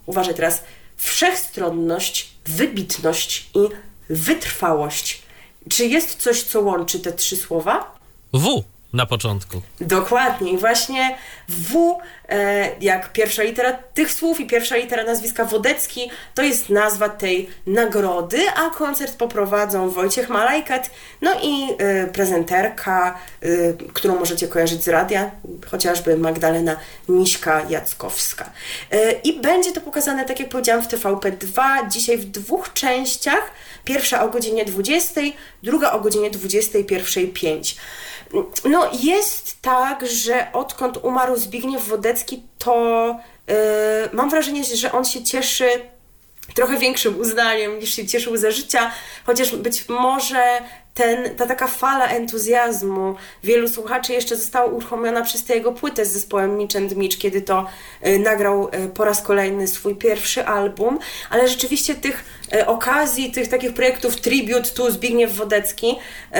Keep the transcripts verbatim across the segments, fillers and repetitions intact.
uważaj teraz, wszechstronność, wybitność i wytrwałość. Czy jest coś, co łączy te trzy słowa? W na początku. Dokładnie. I właśnie W, e, jak pierwsza litera tych słów i pierwsza litera nazwiska Wodecki, to jest nazwa tej nagrody, a koncert poprowadzą Wojciech Malajkat, no i e, prezenterka, e, którą możecie kojarzyć z radia, chociażby Magdalena Miśka-Jackowska. E, I będzie to pokazane, tak jak powiedziałam, w T V P dwa, dzisiaj w dwóch częściach. Pierwsza o godzinie dwudziestej, druga o godzinie dwudziestej pierwszej pięć. No jest tak, że odkąd umarł Zbigniew Wodecki, to yy, mam wrażenie, że on się cieszy trochę większym uznaniem niż się cieszył za życia, chociaż być może ten, ta taka fala entuzjazmu wielu słuchaczy jeszcze została uruchomiona przez tę jego płytę z zespołem Mitch and Mitch, kiedy to y, nagrał y, po raz kolejny swój pierwszy album, ale rzeczywiście tych y, okazji, tych takich projektów tribute to Zbigniew Wodecki,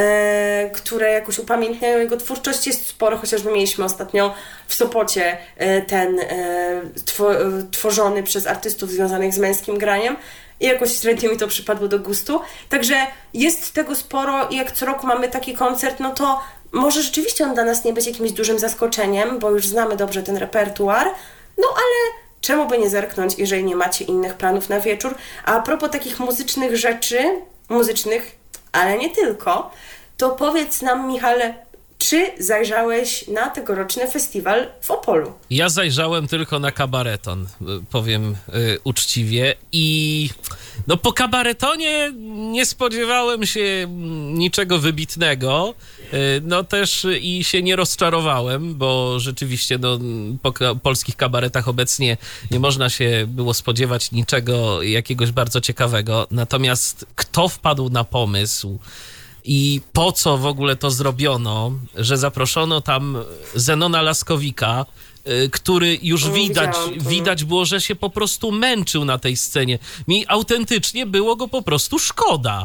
y, które jakoś upamiętniają jego twórczość, jest sporo, chociażby mieliśmy ostatnio w Sopocie y, ten y, two, y, tworzony przez artystów związanych z męskim graniem. I jakoś średnio mi to przypadło do gustu. Także jest tego sporo i jak co roku mamy taki koncert, no to może rzeczywiście on dla nas nie być jakimś dużym zaskoczeniem, bo już znamy dobrze ten repertuar, no ale czemu by nie zerknąć, jeżeli nie macie innych planów na wieczór. A a propos takich muzycznych rzeczy, muzycznych, ale nie tylko, to powiedz nam, Michale, czy zajrzałeś na tegoroczny festiwal w Opolu? Ja zajrzałem tylko na kabareton, powiem y, uczciwie. I no po kabaretonie nie spodziewałem się niczego wybitnego. Y, no też i się nie rozczarowałem, bo rzeczywiście no, po ka- polskich kabaretach obecnie nie można się było spodziewać niczego jakiegoś bardzo ciekawego. Natomiast kto wpadł na pomysł i po co w ogóle to zrobiono, że zaproszono tam Zenona Laskowika, y, który już No, widać, to. widać było, że się po prostu męczył na tej scenie. Mi autentycznie było go po prostu szkoda.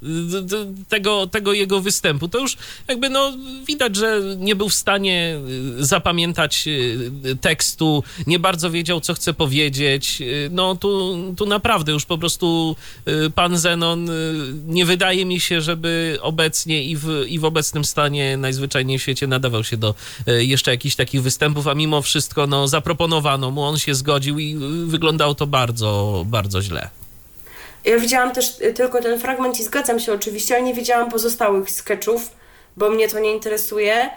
Tego, tego jego występu. To już jakby no widać, że nie był w stanie zapamiętać tekstu, nie bardzo wiedział, co chce powiedzieć. No tu, tu naprawdę już po prostu pan Zenon nie wydaje mi się, żeby obecnie i w, i w obecnym stanie najzwyczajniej w świecie nadawał się do jeszcze jakichś takich występów, a mimo wszystko no zaproponowano mu, on się zgodził i wyglądało to bardzo, bardzo źle. Ja widziałam też tylko ten fragment i zgadzam się oczywiście, ale nie widziałam pozostałych sketchów, bo mnie to nie interesuje.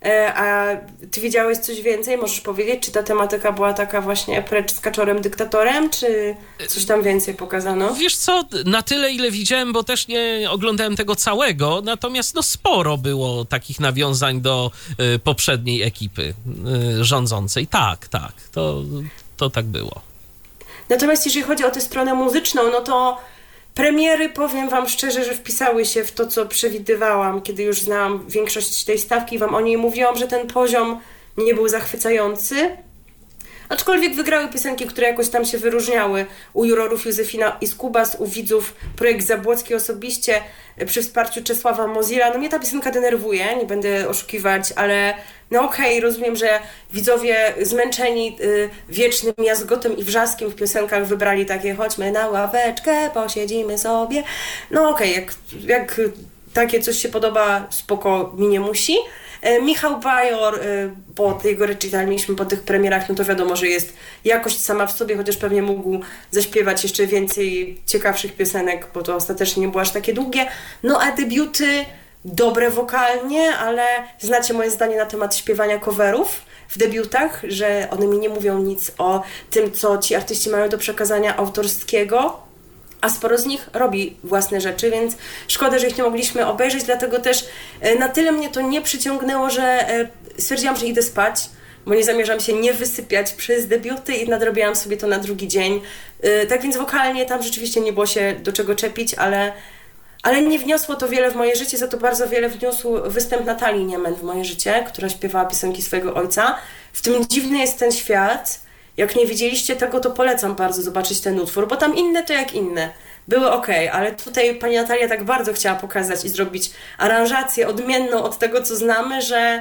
A ty widziałeś coś więcej? Możesz powiedzieć, czy ta tematyka była taka właśnie precz z kaczorem dyktatorem, czy coś tam więcej pokazano? Wiesz co, na tyle ile widziałem, bo też nie oglądałem tego całego, natomiast no sporo było takich nawiązań do y, poprzedniej ekipy y, rządzącej. Tak, tak, to, to tak było. Natomiast jeżeli chodzi o tę stronę muzyczną, no to premiery, powiem wam szczerze, że wpisały się w to, co przewidywałam, kiedy już znałam większość tej stawki, wam o niej mówiłam, że ten poziom nie był zachwycający. Aczkolwiek wygrały piosenki, które jakoś tam się wyróżniały. U jurorów Józefina Iskubas, u widzów projekt Zabłocki osobiście przy wsparciu Czesława Mozilla. No mnie ta piosenka denerwuje, nie będę oszukiwać, ale no okej, okay, rozumiem, że widzowie zmęczeni y, wiecznym jazgotem i wrzaskiem w piosenkach wybrali takie chodźmy na ławeczkę, posiedzimy sobie. No okej, okay, jak, jak takie coś się podoba, spoko, mi nie musi. Michał Bajor, po jego recital mieliśmy po tych premierach, no to wiadomo, że jest jakość sama w sobie, chociaż pewnie mógł zaśpiewać jeszcze więcej ciekawszych piosenek, bo to ostatecznie nie było aż takie długie. No a debiuty dobre wokalnie, ale znacie moje zdanie na temat śpiewania coverów w debiutach, że one mi nie mówią nic o tym, co ci artyści mają do przekazania autorskiego, a sporo z nich robi własne rzeczy, więc szkoda, że ich nie mogliśmy obejrzeć, dlatego też na tyle mnie to nie przyciągnęło, że stwierdziłam, że idę spać, bo nie zamierzam się nie wysypiać przez debiuty i nadrobiłam sobie to na drugi dzień. Tak więc wokalnie tam rzeczywiście nie było się do czego czepić, ale, ale nie wniosło to wiele w moje życie, za to bardzo wiele wniósł występ Natalii Niemen w moje życie, która śpiewała piosenki swojego ojca. W tym dziwny jest ten świat. Jak nie widzieliście tego, to polecam bardzo zobaczyć ten utwór, bo tam inne to jak inne. Były okej, okay, ale tutaj pani Natalia tak bardzo chciała pokazać i zrobić aranżację odmienną od tego, co znamy, że,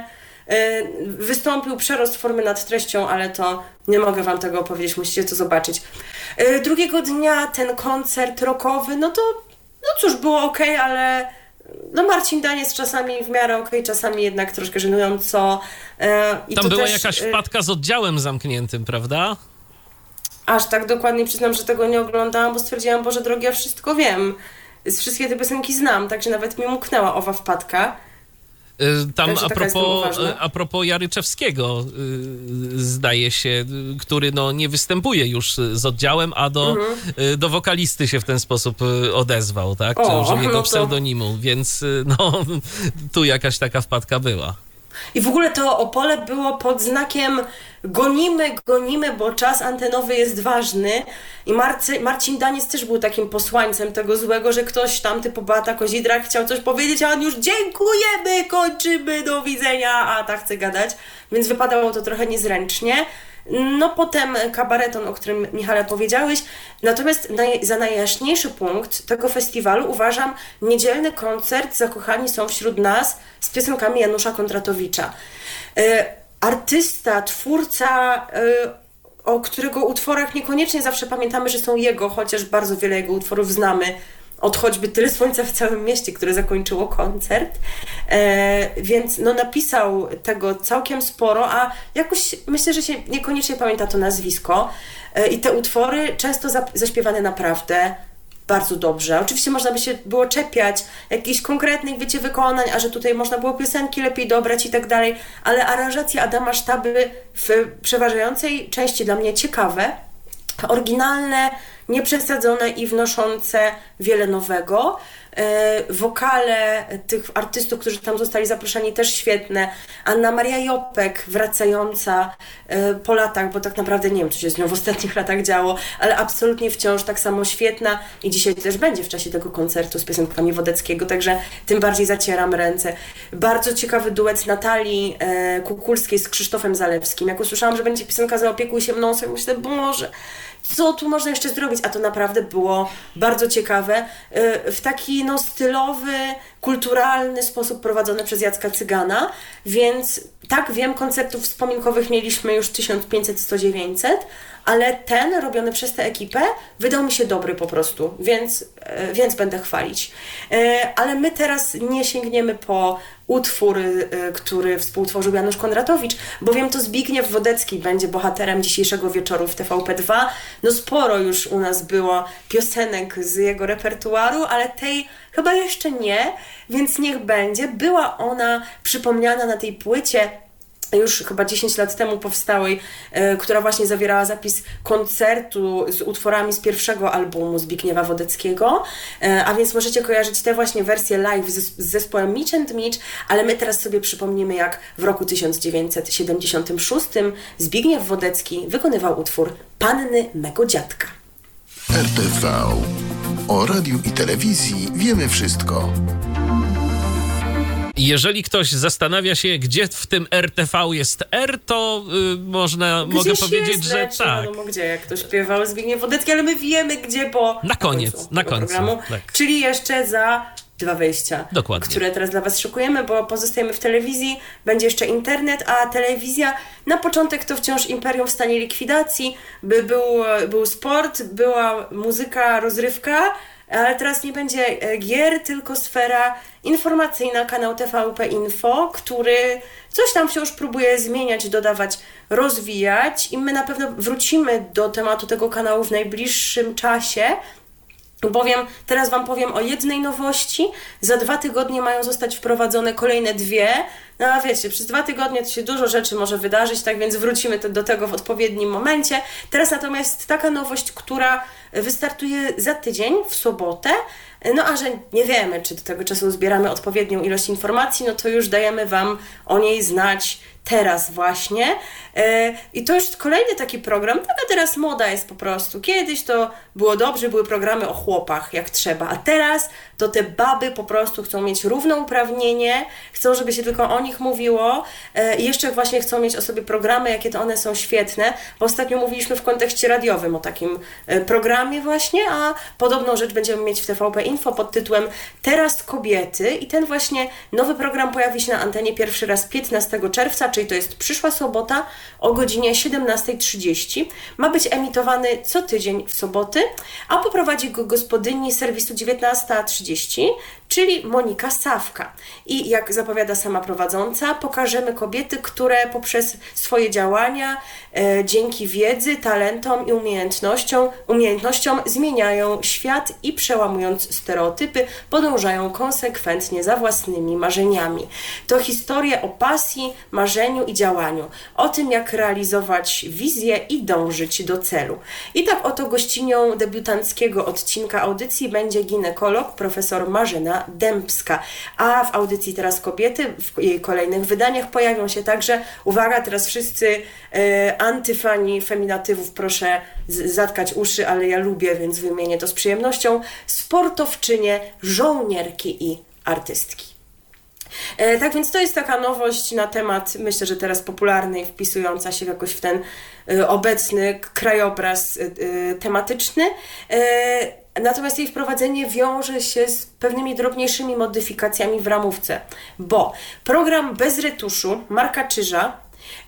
Wystąpił przerost formy nad treścią, ale to nie mogę wam tego opowiedzieć, musicie to zobaczyć. Drugiego dnia ten koncert rockowy, no to no cóż, było okej, ale no Marcin Daniec czasami w miarę okej, czasami jednak troszkę żenująco. I Tam to była też, jakaś wpadka z oddziałem zamkniętym, prawda? Aż tak dokładnie przyznam, że tego nie oglądałam, bo stwierdziłam, Boże drogi, ja wszystko wiem. Wszystkie te piosenki znam, także nawet mi umknęła owa wpadka. Tam a propos, a propos Jaryczewskiego, zdaje się, który no nie występuje już z oddziałem, a do, mhm. do wokalisty się w ten sposób odezwał, tak? O, użył jego no to... pseudonimu, więc no tu jakaś taka wpadka była. I w ogóle to Opole było pod znakiem gonimy, gonimy, bo czas antenowy jest ważny. I Marcy, Marcin Daniec też był takim posłańcem tego złego, że ktoś tam typu Beata Kozidrak chciał coś powiedzieć, a on już dziękujemy, kończymy, do widzenia, a ta chce gadać. Więc wypadało to trochę niezręcznie. No potem kabareton, o którym Michale powiedziałeś. Natomiast naj, za najjaśniejszy punkt tego festiwalu uważam niedzielny koncert Zakochani są wśród nas z piosenkami Janusza Kondratowicza. Y, artysta, twórca, y, o którego utworach niekoniecznie zawsze pamiętamy, że są jego, chociaż bardzo wiele jego utworów znamy. Od choćby Tyle słońca w całym mieście, które zakończyło koncert. E, więc no napisał tego całkiem sporo, a jakoś myślę, że się niekoniecznie pamięta to nazwisko. E, I te utwory często za, zaśpiewane naprawdę bardzo dobrze. Oczywiście można by się było czepiać jakichś konkretnych, wiecie, wykonań, a że tutaj można było piosenki lepiej dobrać i tak dalej, ale aranżacje Adama Sztaby w przeważającej części dla mnie ciekawe, oryginalne, nieprzesadzone i wnoszące wiele nowego. Wokale tych artystów, którzy tam zostali zaproszeni, też świetne. Anna Maria Jopek, wracająca po latach, bo tak naprawdę nie wiem, co się z nią w ostatnich latach działo, ale absolutnie wciąż tak samo świetna i dzisiaj też będzie w czasie tego koncertu z piosenkami Wodeckiego, także tym bardziej zacieram ręce. Bardzo ciekawy duet Natalii Kukulskiej z Krzysztofem Zalewskim. Jak usłyszałam, że będzie piosenka Zaopiekuj się mną, sobie myślę, Boże, co tu można jeszcze zrobić? A to naprawdę było bardzo ciekawe. W taki no, stylowy, kulturalny sposób prowadzony przez Jacka Cygana, więc tak wiem, koncertów wspominkowych mieliśmy już tysiąc pięćset, sto, dziewięćset, ale ten robiony przez tę ekipę wydał mi się dobry po prostu, więc, więc będę chwalić. Ale my teraz nie sięgniemy po utwór, który współtworzył Janusz Kondratowicz, bowiem to Zbigniew Wodecki będzie bohaterem dzisiejszego wieczoru w T V P dwa. No sporo już u nas było piosenek z jego repertuaru, ale tej chyba jeszcze nie, więc niech będzie. Była ona przypomniana na tej płycie już chyba dziesięć lat temu powstałej, y, która właśnie zawierała zapis koncertu z utworami z pierwszego albumu Zbigniewa Wodeckiego, y, a więc możecie kojarzyć te właśnie wersje live z, z zespołem Mitch and Mitch, ale my teraz sobie przypomnimy, jak w roku tysiąc dziewięćset siedemdziesiątym szóstym Zbigniew Wodecki wykonywał utwór Panny mego dziadka. R T V. O radiu i telewizji wiemy wszystko. Jeżeli ktoś zastanawia się, gdzie w tym R T V jest R, to y, można, Gdzieś mogę powiedzieć, jest, że lecz, tak. No, gdzie, jak to śpiewał Zbigniew Wodecki, ale my wiemy, gdzie, bo na koniec, na końcu, programu, tak. Czyli jeszcze za dwa wejścia, dokładnie, które teraz dla Was szykujemy, bo pozostajemy w telewizji, będzie jeszcze internet, a telewizja na początek to wciąż imperium w stanie likwidacji, by był, był sport, była muzyka, rozrywka, ale teraz nie będzie gier, tylko sfera informacyjna, kanał T V P Info, który coś tam wciąż próbuje zmieniać, dodawać, rozwijać i my na pewno wrócimy do tematu tego kanału w najbliższym czasie, bowiem teraz Wam powiem o jednej nowości, za dwa tygodnie mają zostać wprowadzone kolejne dwie, no a wiecie, przez dwa tygodnie to się dużo rzeczy może wydarzyć, tak więc wrócimy do tego w odpowiednim momencie. Teraz natomiast taka nowość, która wystartuje za tydzień, w sobotę, no a że nie wiemy, czy do tego czasu zbieramy odpowiednią ilość informacji, no to już dajemy Wam o niej znać teraz właśnie. I to już kolejny taki program, taka teraz moda jest po prostu. Kiedyś to było dobrze, były programy o chłopach, jak trzeba, a teraz to te baby po prostu chcą mieć równouprawnienie, chcą, żeby się tylko o nich mówiło e, i jeszcze właśnie chcą mieć o sobie programy, jakie to one są świetne, bo ostatnio mówiliśmy w kontekście radiowym o takim e, programie właśnie, a podobną rzecz będziemy mieć w T V P Info pod tytułem Teraz kobiety i ten właśnie nowy program pojawi się na antenie pierwszy raz piętnastego czerwca, czyli to jest przyszła sobota o godzinie siedemnasta trzydzieści. Ma być emitowany co tydzień w soboty, a poprowadzi go gospodyni serwisu dziewiętnasta trzydzieści, czyli Monika Sawka. I jak zapowiada sama prowadząca, pokażemy kobiety, które poprzez swoje działania, e, dzięki wiedzy, talentom i umiejętnościom, umiejętnościom zmieniają świat i przełamując stereotypy, podążają konsekwentnie za własnymi marzeniami. To historie o pasji, marzeniu i działaniu. O tym, jak realizować wizję i dążyć do celu. I tak oto gościnią debiutanckiego odcinka audycji będzie ginekolog profesor Marzena Dębska. A w audycji Teraz kobiety, w jej kolejnych wydaniach pojawią się także, uwaga, teraz wszyscy e, antyfani feminatywów, proszę z, zatkać uszy, ale ja lubię, więc wymienię to z przyjemnością, sportowczynie, żołnierki i artystki. E, tak więc to jest taka nowość na temat, myślę, że teraz popularny i wpisująca się jakoś w ten e, obecny krajobraz e, tematyczny. E, Natomiast jej wprowadzenie wiąże się z pewnymi drobniejszymi modyfikacjami w ramówce, bo program bez retuszu Marka Czyża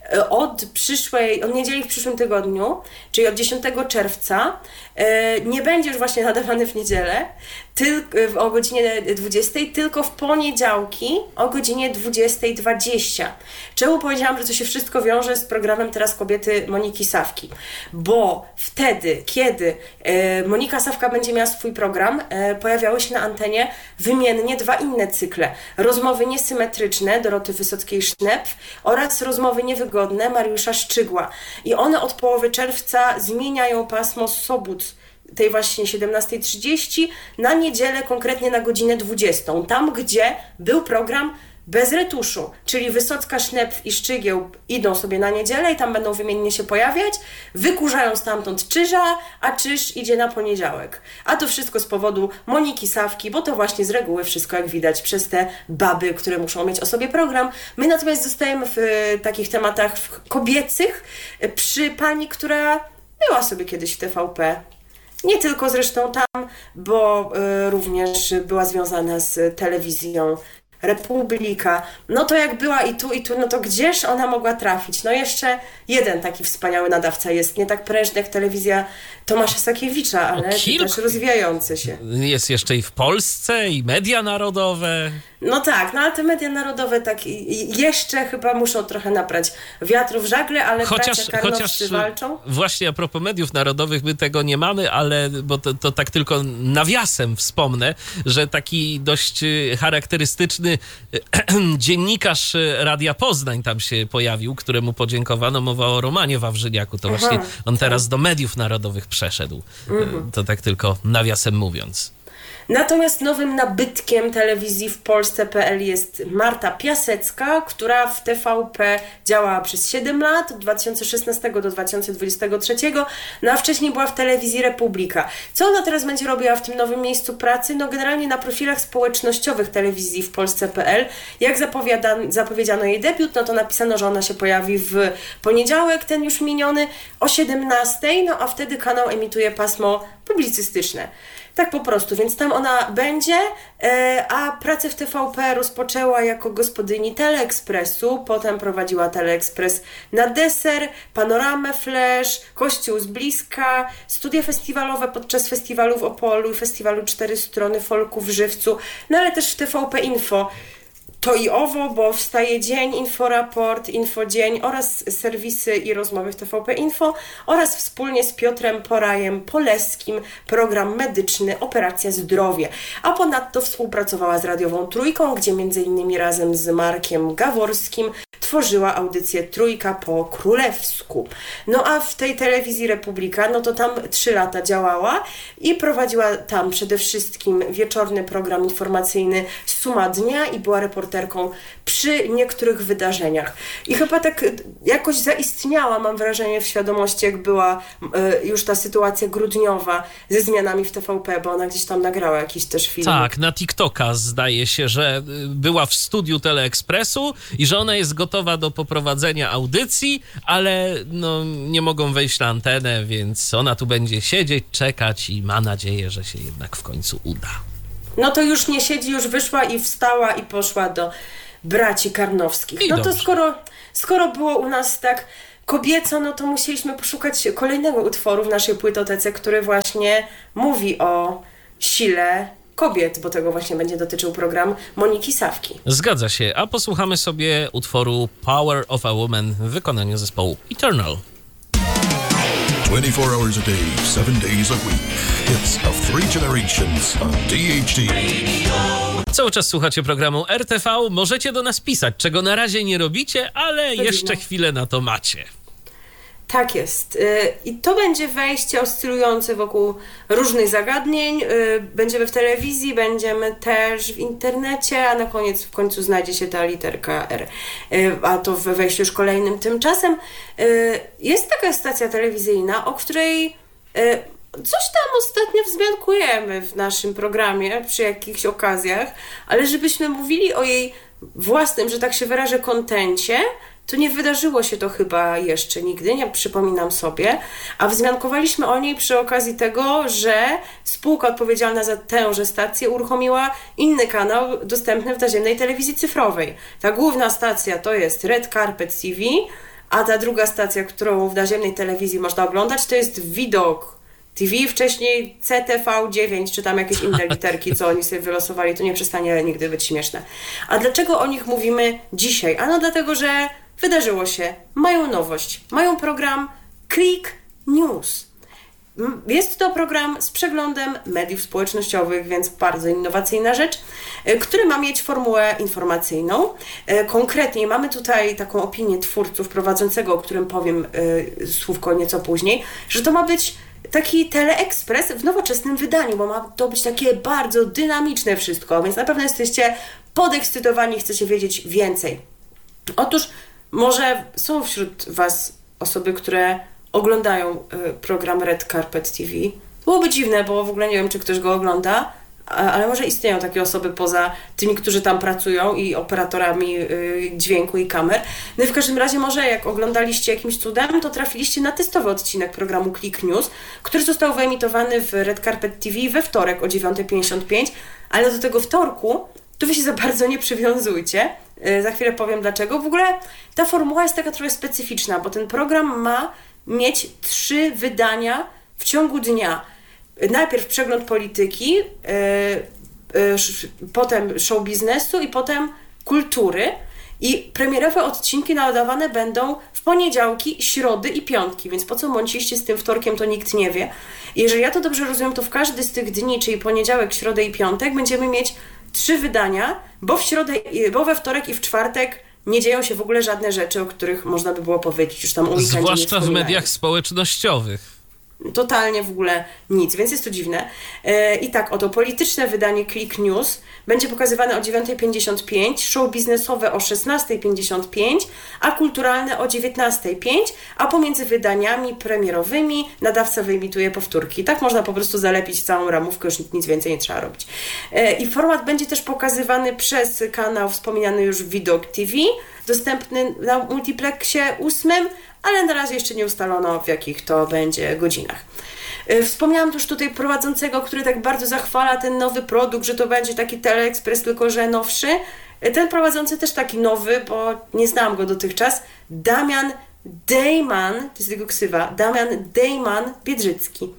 od przyszłej, od niedzieli w przyszłym tygodniu, czyli od dziesiątego czerwca, nie będzie już właśnie nadawany w niedzielę tylko o godzinie dwudziestej, tylko w poniedziałki o godzinie dwudziestej dwadzieścia. Czemu powiedziałam, że to się wszystko wiąże z programem Teraz kobiety Moniki Sawki? Bo wtedy, kiedy Monika Sawka będzie miała swój program, pojawiały się na antenie wymiennie dwa inne cykle. Rozmowy niesymetryczne Doroty Wysockiej-Sznepf oraz rozmowy niewygodne Mariusza Szczygła. I one od połowy czerwca zmieniają pasmo sobót tej właśnie siedemnasta trzydzieści na niedzielę, konkretnie na godzinę dwudziestą. Tam, gdzie był program bez retuszu, czyli Wysocka, Sznepf i Szczygieł idą sobie na niedzielę i tam będą wymiennie się pojawiać, wykurzają stamtąd Czyża, a Czyż idzie na poniedziałek. A to wszystko z powodu Moniki Sawki, bo to właśnie z reguły wszystko, jak widać, przez te baby, które muszą mieć o sobie program. My natomiast zostajemy w y, takich tematach kobiecych y, przy pani, która była sobie kiedyś w T V P. Nie tylko zresztą tam, bo y, również była związana z telewizją Republika. No to jak była i tu, i tu, no to gdzież ona mogła trafić? No jeszcze jeden taki wspaniały nadawca jest, nie tak prężny jak telewizja Tomasza Sakiewicza, ale też rozwijający się. Jest jeszcze i w Polsce, i media narodowe. No tak, no ale te media narodowe tak jeszcze chyba muszą trochę nabrać wiatru w żagle, ale chociaż, bracia Karnowscy chociaż walczą. Właśnie a propos mediów narodowych, my tego nie mamy, ale bo to, to tak tylko nawiasem wspomnę, że taki dość charakterystyczny dziennikarz Radia Poznań tam się pojawił, któremu podziękowano. Mowa o Romanie Wawrzyniaku. To właśnie Aha, on teraz tak. do mediów narodowych przeszedł. Mhm. To tak tylko nawiasem mówiąc. Natomiast nowym nabytkiem telewizji w Polsce kropka pe el jest Marta Piasecka, która w T V P działała przez siedem lat, od dwa tysiące szesnastego do dwa tysiące dwudziestego trzeciego, no a wcześniej była w telewizji Republika. Co ona teraz będzie robiła w tym nowym miejscu pracy? No generalnie na profilach społecznościowych telewizji w Polsce kropka pe el, jak zapowiedziano jej debiut, no to napisano, że ona się pojawi w poniedziałek, ten już miniony, o siedemnastej, no a wtedy kanał emituje pasmo publicystyczne. Tak po prostu, więc tam ona będzie, a pracę w T V P rozpoczęła jako gospodyni Teleekspresu, potem prowadziła Teleekspres na deser, Panoramę Flash, Kościół z bliska, studia festiwalowe podczas festiwalu w Opolu i festiwalu Cztery Strony Folku w Żywcu, no ale też w T V P Info. To i owo, bo wstaje dzień, Inforaport, Infodzień oraz serwisy i rozmowy w T V P Info oraz wspólnie z Piotrem Porajem Poleskim program medyczny Operacja Zdrowie. A ponadto współpracowała z Radiową Trójką, gdzie między innymi razem z Markiem Gaworskim tworzyła audycję Trójka po królewsku. No a w tej telewizji Republika, no to tam trzy lata działała i prowadziła tam przede wszystkim wieczorny program informacyjny Suma Dnia i była reporterem literką przy niektórych wydarzeniach. I chyba tak jakoś zaistniała, mam wrażenie, w świadomości, jak była y, już ta sytuacja grudniowa ze zmianami w T V P, bo ona gdzieś tam nagrała jakiś też film. Tak, na TikToka zdaje się, że była w studiu Teleekspresu i że ona jest gotowa do poprowadzenia audycji, ale no, nie mogą wejść na antenę, więc ona tu będzie siedzieć, czekać i ma nadzieję, że się jednak w końcu uda. No to już nie siedzi, już wyszła i wstała i poszła do braci Karnowskich. I no to dobrze. skoro, skoro było u nas tak kobieco, no to musieliśmy poszukać kolejnego utworu w naszej płytotece, który właśnie mówi o sile kobiet, bo tego właśnie będzie dotyczył program Moniki Sawki. Zgadza się, a posłuchamy sobie utworu Power of a Woman w wykonaniu zespołu Eternal. twenty-four hours a day, seven days a week. Hits of three generations on D H D. Cały czas słuchacie programu R T V. Możecie do nas pisać, czego na razie nie robicie, ale To jeszcze dziwne. chwilę na to macie. Tak jest. Yy, I to będzie wejście oscylujące wokół różnych zagadnień. Yy, Będziemy w telewizji, będziemy też w internecie, a na koniec w końcu znajdzie się ta literka R. Yy, A to w wejściu już kolejnym. Tymczasem yy, jest taka stacja telewizyjna, o której yy, coś tam ostatnio wzmiankujemy w naszym programie przy jakichś okazjach, ale żebyśmy mówili o jej własnym, że tak się wyrażę, kontencie, to nie wydarzyło się to chyba jeszcze nigdy, nie przypominam sobie, a wzmiankowaliśmy o niej przy okazji tego, że spółka odpowiedzialna za tęże stację uruchomiła inny kanał dostępny w naziemnej telewizji cyfrowej. Ta główna stacja to jest Red Carpet T V, a ta druga stacja, którą w naziemnej telewizji można oglądać, to jest Widok T V, wcześniej C T V dziewięć, czy tam jakieś inne literki, co oni sobie wylosowali, to nie przestanie nigdy być śmieszne. A dlaczego o nich mówimy dzisiaj? Ano dlatego, że wydarzyło się, mają nowość, mają program Click News. Jest to program z przeglądem mediów społecznościowych, więc bardzo innowacyjna rzecz, który ma mieć formułę informacyjną. Konkretnie mamy tutaj taką opinię twórców prowadzącego, o którym powiem słówko nieco później, że to ma być taki teleekspres w nowoczesnym wydaniu, bo ma to być takie bardzo dynamiczne wszystko, więc na pewno jesteście podekscytowani, chcecie wiedzieć więcej. Otóż może są wśród Was osoby, które oglądają program Red Carpet T V. Byłoby dziwne, bo w ogóle nie wiem, czy ktoś go ogląda, ale może istnieją takie osoby poza tymi, którzy tam pracują i operatorami dźwięku i kamer. No i w każdym razie może jak oglądaliście jakimś cudem, to trafiliście na testowy odcinek programu Click News, który został wyemitowany w Red Carpet T V we wtorek o dziewiąta pięćdziesiąt pięć, ale do tego wtorku to Wy się za bardzo nie przywiązujcie. Za chwilę powiem dlaczego. W ogóle ta formuła jest taka trochę specyficzna, bo ten program ma mieć trzy wydania w ciągu dnia. Najpierw przegląd polityki, yy, yy, potem show biznesu i potem kultury. I premierowe odcinki nadawane będą w poniedziałki, środy i piątki, więc po co mąciście z tym wtorkiem, to nikt nie wie. I jeżeli ja to dobrze rozumiem, to w każdy z tych dni, czyli poniedziałek, środę i piątek, będziemy mieć trzy wydania, bo w środę, bo we wtorek i w czwartek nie dzieją się w ogóle żadne rzeczy, o których można by było powiedzieć już tam o weekendzie. Zwłaszcza w mediach społecznościowych. Totalnie w ogóle nic, więc jest to dziwne. I tak, oto polityczne wydanie Click News będzie pokazywane o dziewiąta pięćdziesiąt pięć, show biznesowe o szesnasta pięćdziesiąt pięć, a kulturalne o dziewiętnasta pięć, a pomiędzy wydaniami premierowymi nadawca wyemituje powtórki. Tak można po prostu zalepić całą ramówkę, już nic więcej nie trzeba robić. I format będzie też pokazywany przez kanał wspomniany już Widok T V, dostępny na multiplexie ósmym, ale na razie jeszcze nie ustalono, w jakich to będzie godzinach. Wspomniałam już tutaj prowadzącego, który tak bardzo zachwala ten nowy produkt, że to będzie taki teleekspres, tylko że nowszy. Ten prowadzący też taki nowy, bo nie znałam go dotychczas. Damian Dejman, to jest jego ksywa, Damian Dejman Biedrzycki.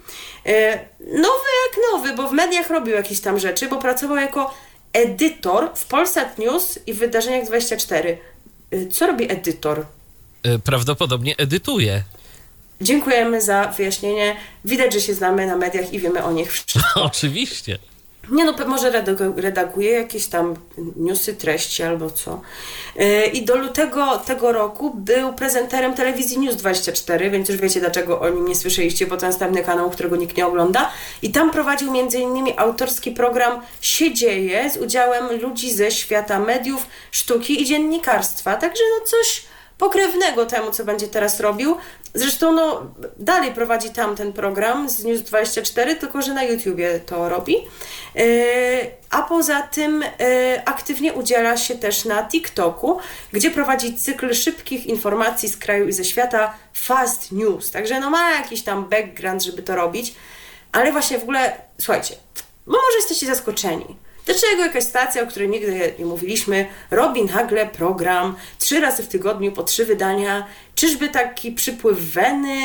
Nowy jak nowy, bo w mediach robił jakieś tam rzeczy, bo pracował jako edytor w Polsat News i w Wydarzeniach dwadzieścia cztery. Co robi edytor? Prawdopodobnie edytuje. Dziękujemy za wyjaśnienie. Widać, że się znamy na mediach i wiemy o nich wszystko. Oczywiście. Nie no, może redaguje jakieś tam newsy, treści albo co. Yy, I do lutego tego roku był prezenterem telewizji News dwadzieścia cztery, więc już wiecie, dlaczego o nim nie słyszeliście, bo to następny kanał, którego nikt nie ogląda. I tam prowadził między innymi autorski program Się dzieje z udziałem ludzi ze świata mediów, sztuki i dziennikarstwa. Także no coś pokrewnego temu, co będzie teraz robił. Zresztą no, dalej prowadzi tam ten program z News dwadzieścia cztery, tylko że na YouTubie to robi. Yy, a poza tym yy, aktywnie udziela się też na TikToku, gdzie prowadzi cykl szybkich informacji z kraju i ze świata Fast News. Także no ma jakiś tam background, żeby to robić. Ale właśnie w ogóle, słuchajcie, bo może jesteście zaskoczeni. Dlaczego jakaś stacja, o której nigdy nie mówiliśmy, robi nagle program trzy razy w tygodniu po trzy wydania? Czyżby taki przypływ weny,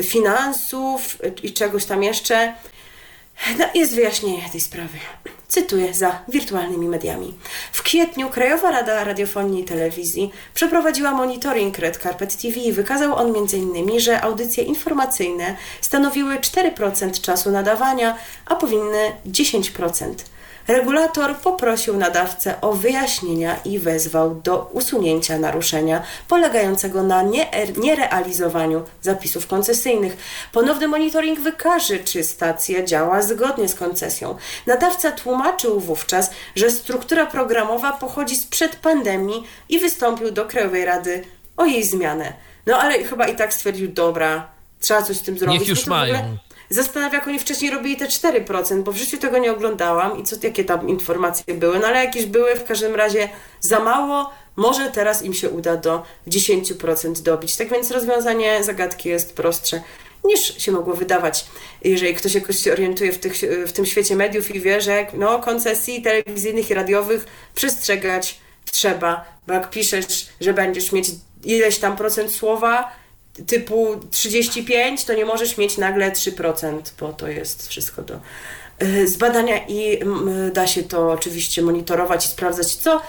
finansów i czegoś tam jeszcze? No, jest wyjaśnienie tej sprawy. Cytuję za wirtualnymi mediami. W kwietniu Krajowa Rada Radiofonii i Telewizji przeprowadziła monitoring Red Carpet T V i wykazał on między innymi, że audycje informacyjne stanowiły cztery procent czasu nadawania, a powinny dziesięć procent. Regulator poprosił nadawcę o wyjaśnienia i wezwał do usunięcia naruszenia polegającego na nie- nierealizowaniu zapisów koncesyjnych. Ponowny monitoring wykaże, czy stacja działa zgodnie z koncesją. Nadawca tłumaczył wówczas, że struktura programowa pochodzi sprzed pandemii i wystąpił do Krajowej Rady o jej zmianę. No ale chyba i tak stwierdził, dobra, trzeba coś z tym zrobić. Niech już mają. Zastanawia, jak oni wcześniej robili te cztery procent, bo w życiu tego nie oglądałam i co, jakie tam informacje były, no ale jakieś były, w każdym razie za mało, może teraz im się uda do dziesięć procent dobić. Tak więc rozwiązanie zagadki jest prostsze niż się mogło wydawać. Jeżeli ktoś jakoś się orientuje w, tych, w tym świecie mediów i wie, że no, koncesji telewizyjnych i radiowych przestrzegać trzeba, bo jak piszesz, że będziesz mieć ileś tam procent słowa, typu trzydzieści pięć, to nie możesz mieć nagle trzy procent, bo to jest wszystko do zbadania i da się to oczywiście monitorować i sprawdzać, co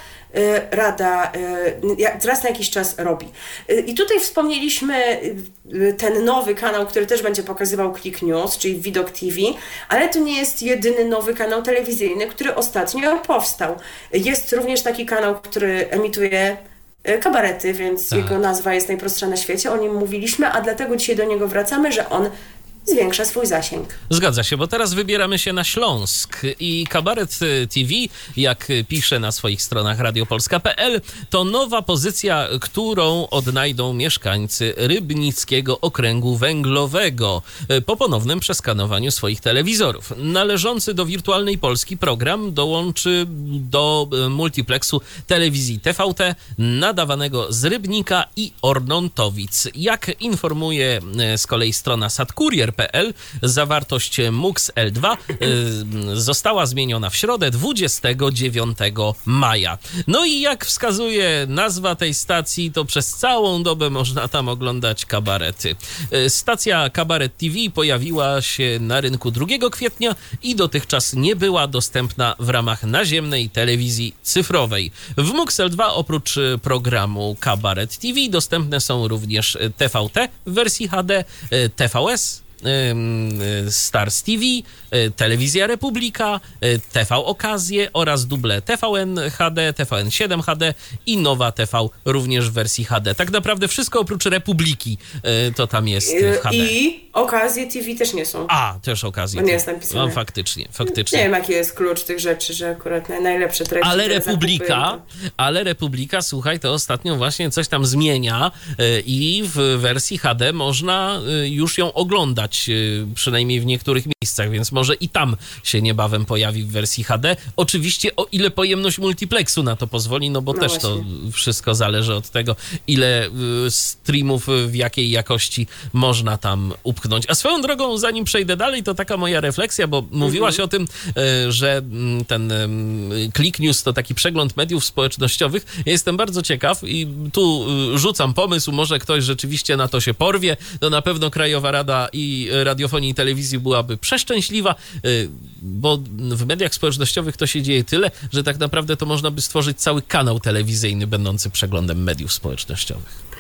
Rada raz na jakiś czas robi. I tutaj wspomnieliśmy ten nowy kanał, który też będzie pokazywał Click News, czyli Widok T V, ale to nie jest jedyny nowy kanał telewizyjny, który ostatnio powstał. Jest również taki kanał, który emituje kabarety, więc tak. Jego nazwa jest najprostsza na świecie, o nim mówiliśmy, a dlatego dzisiaj do niego wracamy, że on zwiększa swój zasięg. Zgadza się, bo teraz wybieramy się na Śląsk i Kabaret T V, jak pisze na swoich stronach radiopolska kropka p l, to nowa pozycja, którą odnajdą mieszkańcy Rybnickiego Okręgu Węglowego po ponownym przeskanowaniu swoich telewizorów. Należący do Wirtualnej Polski program dołączy do multiplexu telewizji T V T nadawanego z Rybnika i Ornontowic. Jak informuje z kolei strona satkurier kropka p l, zawartość M U X L dwa y, została zmieniona w środę dwudziestego dziewiątego maja. No i jak wskazuje nazwa tej stacji, to przez całą dobę można tam oglądać kabarety. Y, stacja Kabaret T V pojawiła się na rynku drugiego kwietnia i dotychczas nie była dostępna w ramach naziemnej telewizji cyfrowej. W M U X L dwa oprócz programu Kabaret T V dostępne są również T V T w wersji H D, T V S, Stars T V, Telewizja Republika, T V Okazje oraz duble T V N H D, T V N siedem H D i Nowa T V również w wersji H D. Tak naprawdę wszystko oprócz Republiki to tam jest w H D. I Okazje T V też nie są. A, też Okazje. Nie jest napisane. No faktycznie, faktycznie. Nie wiem, jaki jest klucz tych rzeczy, że akurat najlepsze treści. Ale Republika, ale Republika, słuchaj, to ostatnio właśnie coś tam zmienia i w wersji H D można już ją oglądać, przynajmniej w niektórych miejscach, więc może i tam się niebawem pojawi w wersji H D. Oczywiście o ile pojemność multiplexu na to pozwoli, no bo no też właśnie. To wszystko zależy od tego, ile streamów w jakiej jakości można tam upchnąć. A swoją drogą, zanim przejdę dalej, to taka moja refleksja, bo mhm. mówiłaś o tym, że ten Click News to taki przegląd mediów społecznościowych. Ja jestem bardzo ciekaw i tu rzucam pomysł, może ktoś rzeczywiście na to się porwie. No na pewno Krajowa Rada i Radiofonii i Telewizji byłaby przeszczęśliwa, bo w mediach społecznościowych to się dzieje tyle, że tak naprawdę to można by stworzyć cały kanał telewizyjny będący przeglądem mediów społecznościowych.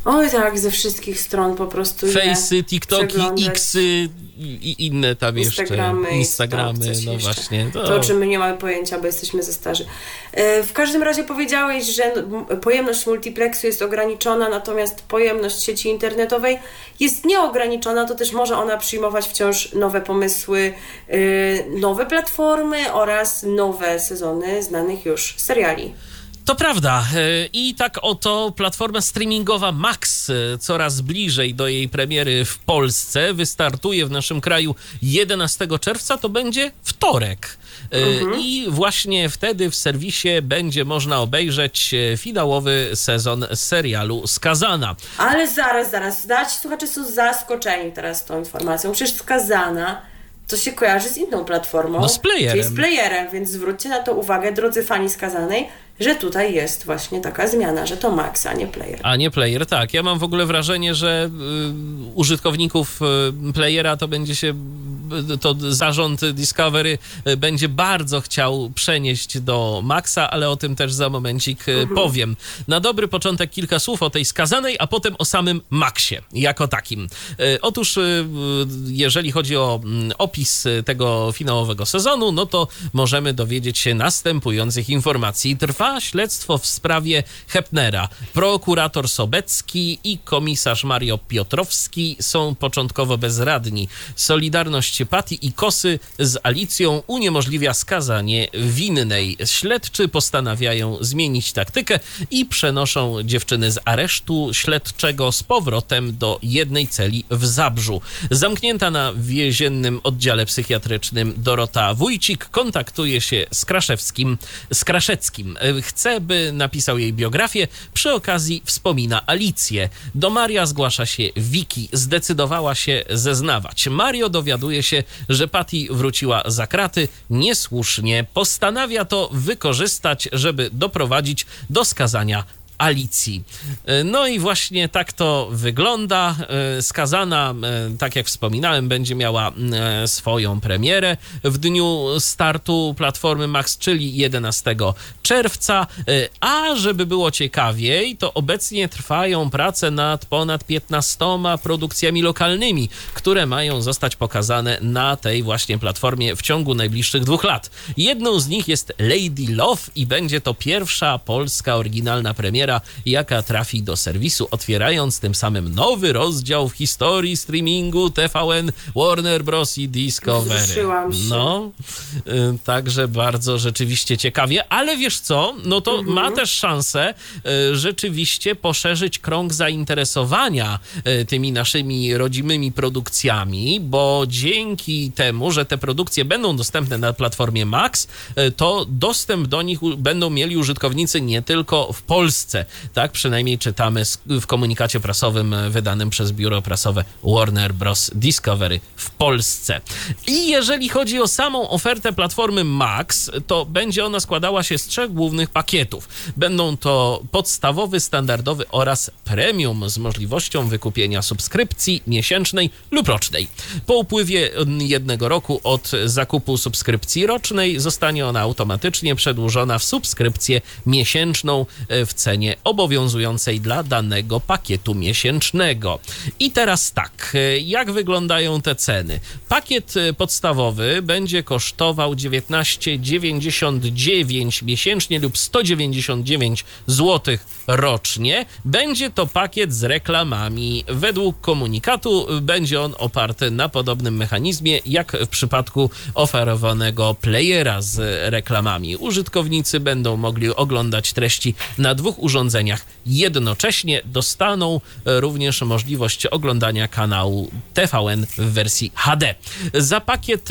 Oj tak, ze wszystkich stron po prostu Face'y, TikToki, przeglądać. Xy i inne tam jeszcze. Instagramy, Instagramy, coś no jeszcze. właśnie. To... to, o czym my nie mamy pojęcia, bo jesteśmy za starzy. E, w każdym razie powiedziałeś, że m- pojemność multiplexu jest ograniczona, natomiast pojemność sieci internetowej jest nieograniczona, to też może ona przyjmować wciąż nowe pomysły, e, nowe platformy oraz nowe sezony znanych już seriali. To prawda. I tak oto platforma streamingowa Max coraz bliżej do jej premiery w Polsce. Wystartuje w naszym kraju jedenastego czerwca, to będzie wtorek. Mhm. I właśnie wtedy w serwisie będzie można obejrzeć finałowy sezon serialu Skazana. Ale zaraz, zaraz, dać słuchacze są zaskoczeni teraz tą informacją. Przecież Skazana to się kojarzy z inną platformą. No z playerem. Czyli z playerem, więc zwróćcie na to uwagę, drodzy fani Skazanej, że tutaj jest właśnie taka zmiana, że to Max, a nie player. A nie player, tak. Ja mam w ogóle wrażenie, że y, użytkowników y, playera to będzie się, y, to zarząd Discovery y, będzie bardzo chciał przenieść do Maxa, ale o tym też za momencik y, mhm. powiem. Na dobry początek kilka słów o tej Skazanej, a potem o samym Maxie jako takim. Y, otóż y, jeżeli chodzi o y, opis tego finałowego sezonu, no to możemy dowiedzieć się następujących informacji. Trwa śledztwo w sprawie Hepnera. Prokurator Sobecki i komisarz Mario Piotrowski są początkowo bezradni. Solidarność Patty i Kosy z Alicją uniemożliwia skazanie winnej. Śledczy postanawiają zmienić taktykę i przenoszą dziewczyny z aresztu śledczego z powrotem do jednej celi w Zabrzu. Zamknięta na więziennym oddziale psychiatrycznym Dorota Wójcik kontaktuje się z Kraszewskim, z Kraszeckim. Chce, by napisał jej biografię. Przy okazji wspomina Alicję. Do Maria zgłasza się Wiki. Zdecydowała się zeznawać. Mario dowiaduje się, że Patty wróciła za kraty niesłusznie. Postanawia to wykorzystać, żeby doprowadzić do skazania Alicji. No i właśnie tak to wygląda. Skazana, tak jak wspominałem, będzie miała swoją premierę w dniu startu platformy Max, czyli jedenastego czerwca. A żeby było ciekawiej, to obecnie trwają prace nad ponad piętnastoma produkcjami lokalnymi, które mają zostać pokazane na tej właśnie platformie w ciągu najbliższych dwóch lat. Jedną z nich jest Lady Love i będzie to pierwsza polska oryginalna premiera, jaka trafi do serwisu, otwierając tym samym nowy rozdział w historii streamingu T V N, Warner Bros. I Discovery. Wzruszyłam się. No, y, także bardzo rzeczywiście ciekawie, ale wiesz co, no to mhm. ma też szansę y, rzeczywiście poszerzyć krąg zainteresowania y, tymi naszymi rodzimymi produkcjami, bo dzięki temu, że te produkcje będą dostępne na platformie Max, y, to dostęp do nich u, będą mieli użytkownicy nie tylko w Polsce. Tak przynajmniej czytamy w komunikacie prasowym wydanym przez biuro prasowe Warner Bros. Discovery w Polsce. I jeżeli chodzi o samą ofertę platformy Max, to będzie ona składała się z trzech głównych pakietów. Będą to podstawowy, standardowy oraz premium z możliwością wykupienia subskrypcji miesięcznej lub rocznej. Po upływie jednego roku od zakupu subskrypcji rocznej zostanie ona automatycznie przedłużona w subskrypcję miesięczną w cenie obowiązującej dla danego pakietu miesięcznego. I teraz tak, jak wyglądają te ceny? Pakiet podstawowy będzie kosztował dziewiętnaście dziewięćdziesiąt dziewięć miesięcznie lub sto dziewięćdziesiąt dziewięć złotych rocznie. Będzie to pakiet z reklamami. Według komunikatu będzie on oparty na podobnym mechanizmie jak w przypadku oferowanego playera z reklamami. Użytkownicy będą mogli oglądać treści na dwóch urządzeniach jednocześnie. Dostaną również możliwość oglądania kanału T V N w wersji H D. Za pakiet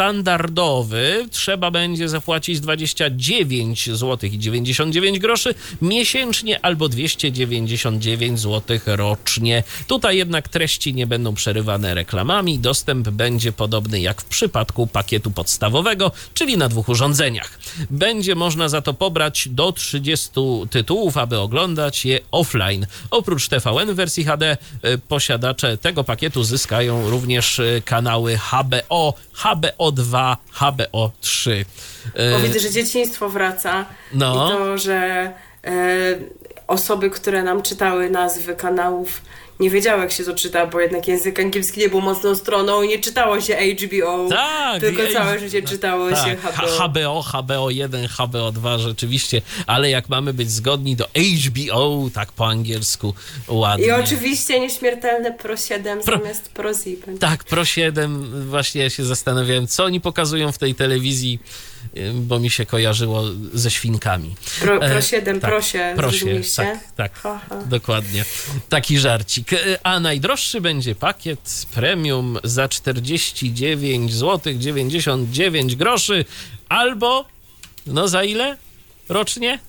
standardowy trzeba będzie zapłacić dwadzieścia dziewięć złotych i dziewięćdziesiąt dziewięć groszy miesięcznie albo dwieście dziewięćdziesiąt dziewięć złotych rocznie. Tutaj jednak treści nie będą przerywane reklamami. Dostęp będzie podobny jak w przypadku pakietu podstawowego, czyli na dwóch urządzeniach. Będzie można za to pobrać do trzydziestu tytułów, aby oglądać je offline. Oprócz T V N w wersji H D posiadacze tego pakietu zyskają również kanały H B O, H B O dwa, H B O trzy. Bo widzę, że dzieciństwo wraca. No. I to, że e, osoby, które nam czytały nazwy kanałów, nie wiedziały, jak się to czyta, bo jednak język angielski nie był mocną stroną i nie czytało się H B O, tak, tylko i, całe życie czytało tak, się H B O. H B O, H B O jeden, H B O dwa rzeczywiście, ale jak mamy być zgodni, do H B O, tak po angielsku ładnie. I oczywiście nieśmiertelne Pro siedem Pro... zamiast Pro Zip. Tak, Pro siedem, właśnie ja się zastanawiałem, co oni pokazują w tej telewizji, bo mi się kojarzyło ze świnkami. Pro, pro siedem, e, tak, prosie, prosie, tak, tak, ha, ha. Dokładnie. Taki żarcik. A najdroższy będzie pakiet premium za czterdzieści dziewięć złotych dziewięćdziesiąt dziewięć groszy, albo, no za ile rocznie?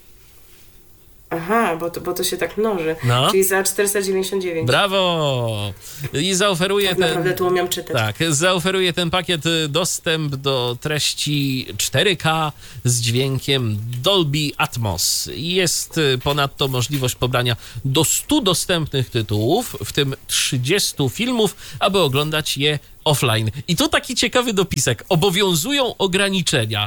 Aha, bo to, bo to się tak mnoży. No. Czyli za czterysta dziewięćdziesiąt dziewięć. Brawo! I zaoferuje tak ten... naprawdę tu umiał czytać. Tak, zaoferuje ten pakiet dostęp do treści cztery K z dźwiękiem Dolby Atmos. Jest ponadto możliwość pobrania do stu dostępnych tytułów, w tym trzydziestu filmów, aby oglądać je offline. I tu taki ciekawy dopisek. Obowiązują ograniczenia.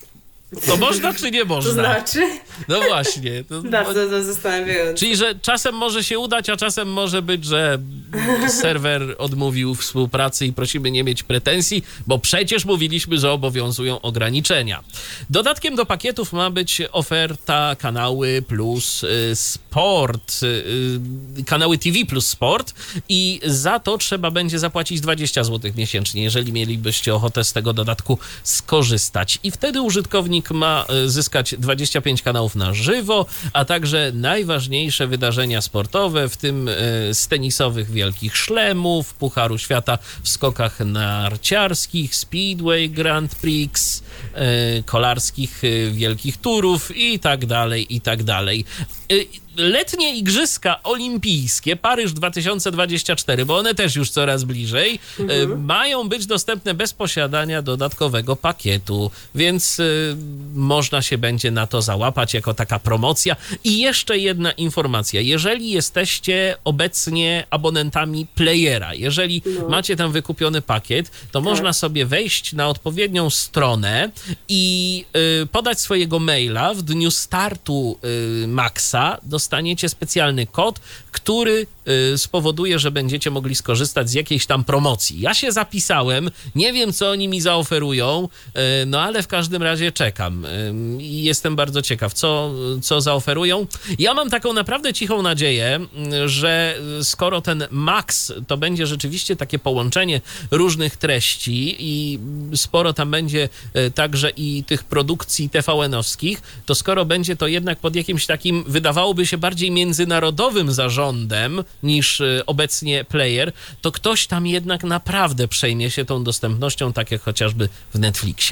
To można, czy nie można? To znaczy? No właśnie. To, Bardzo to zastanawiające. Czyli, że czasem może się udać, a czasem może być, że serwer odmówił współpracy i prosimy nie mieć pretensji, bo przecież mówiliśmy, że obowiązują ograniczenia. Dodatkiem do pakietów ma być oferta kanały plus y, sport, y, kanały T V plus sport i za to trzeba będzie zapłacić dwadzieścia złotych miesięcznie, jeżeli mielibyście ochotę z tego dodatku skorzystać. I wtedy użytkownik ma zyskać dwadzieścia pięć kanałów na żywo, a także najważniejsze wydarzenia sportowe, w tym z tenisowych Wielkich Szlemów, Pucharu Świata w skokach narciarskich, Speedway Grand Prix, kolarskich Wielkich Turów i tak dalej, i tak dalej. Letnie Igrzyska Olimpijskie Paryż dwa tysiące dwudziesty czwarty, bo one też już coraz bliżej, mhm. mają być dostępne bez posiadania dodatkowego pakietu, więc y, można się będzie na to załapać jako taka promocja. I jeszcze jedna informacja. Jeżeli jesteście obecnie abonentami Playera, jeżeli no. macie tam wykupiony pakiet, to tak. można sobie wejść na odpowiednią stronę i y, podać swojego maila w dniu startu y, Maxa, dostaniecie specjalny kod, który y, spowoduje, że będziecie mogli skorzystać z jakiejś tam promocji. Ja się zapisałem, nie wiem, co oni mi zaoferują, y, no ale w każdym razie czekam i y, jestem bardzo ciekaw, co, co zaoferują. Ja mam taką naprawdę cichą nadzieję, y, że skoro ten Max to będzie rzeczywiście takie połączenie różnych treści i sporo tam będzie y, także i tych produkcji T V N-owskich, to skoro będzie to jednak pod jakimś takim, wydawałoby się, bardziej międzynarodowym zarządem niż obecnie Player, to ktoś tam jednak naprawdę przejmie się tą dostępnością, tak jak chociażby w Netflixie.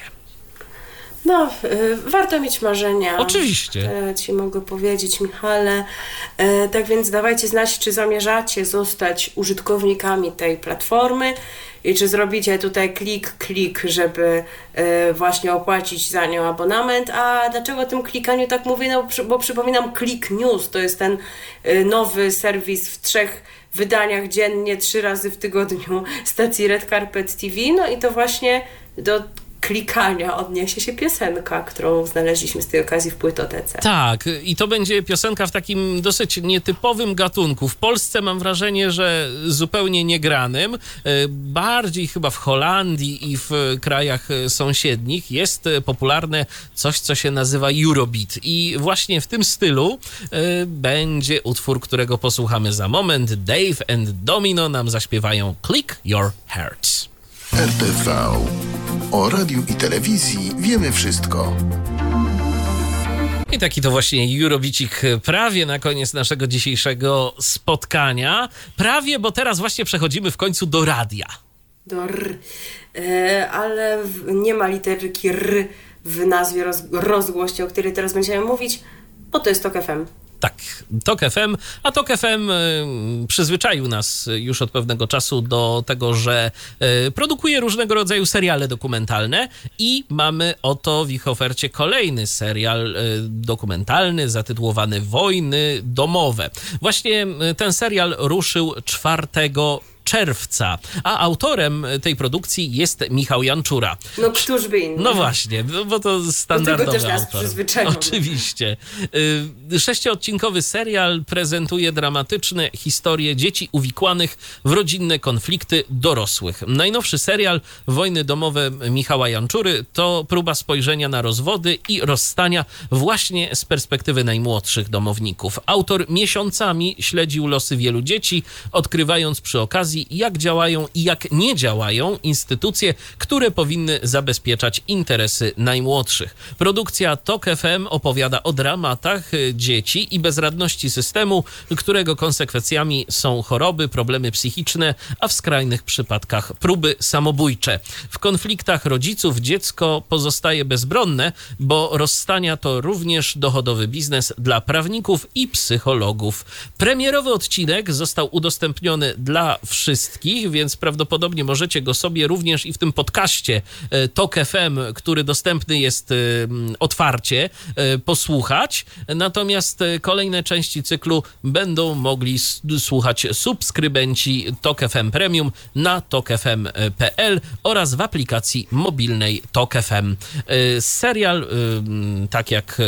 No, y, warto mieć marzenia. Oczywiście. To ci mogę powiedzieć, Michale. Y, tak więc dawajcie znać, czy zamierzacie zostać użytkownikami tej platformy i czy zrobicie tutaj klik, klik, żeby y, właśnie opłacić za nią abonament. A dlaczego o tym klikaniu tak mówię? No, przy, bo przypominam, Click News to jest ten y, nowy serwis w trzech wydaniach dziennie, trzy razy w tygodniu stacji Red Carpet T V. No i to właśnie do klikania odniesie się piosenka, którą znaleźliśmy z tej okazji w płytotece. Tak, i to będzie piosenka w takim dosyć nietypowym gatunku. W Polsce mam wrażenie, że zupełnie niegranym. Bardziej chyba w Holandii i w krajach sąsiednich jest popularne coś, co się nazywa Eurobeat. I właśnie w tym stylu będzie utwór, którego posłuchamy za moment. Dave and Domino nam zaśpiewają Click Your Heart. R T V. O radiu i telewizji wiemy wszystko. I taki to właśnie Eurobicik prawie na koniec naszego dzisiejszego spotkania. Prawie, bo teraz właśnie przechodzimy w końcu do radia. Do R, e, ale w, nie ma literki R w nazwie roz, rozgłośni, o której teraz będziemy mówić, bo to jest Tok F M. Tak, Tok F M, a Tok F M y, przyzwyczaił nas już od pewnego czasu do tego, że y, produkuje różnego rodzaju seriale dokumentalne i mamy oto w ich ofercie kolejny serial y, dokumentalny zatytułowany Wojny domowe. Właśnie y, ten serial ruszył czwartego czerwca. A autorem tej produkcji jest Michał Janczura. No któż by inny? No właśnie, bo to standardowy Do tego też nas autor. przyzwyczają. Oczywiście. Sześciodcinkowy serial prezentuje dramatyczne historie dzieci uwikłanych w rodzinne konflikty dorosłych. Najnowszy serial Wojny domowe Michała Janczury to próba spojrzenia na rozwody i rozstania właśnie z perspektywy najmłodszych domowników. Autor miesiącami śledził losy wielu dzieci, odkrywając przy okazji, jak działają i jak nie działają instytucje, które powinny zabezpieczać interesy najmłodszych. Produkcja Tok F M opowiada o dramatach dzieci i bezradności systemu, którego konsekwencjami są choroby, problemy psychiczne, a w skrajnych przypadkach próby samobójcze. W konfliktach rodziców dziecko pozostaje bezbronne, bo rozstania to również dochodowy biznes dla prawników i psychologów. Premierowy odcinek został udostępniony dla wszystkich, więc prawdopodobnie możecie go sobie również i w tym podcaście Tok F M, który dostępny jest otwarcie, posłuchać. Natomiast kolejne części cyklu będą mogli s- słuchać subskrybenci Tok F M Premium na tok f m kropka p l oraz w aplikacji mobilnej Tok F M. Serial, tak jak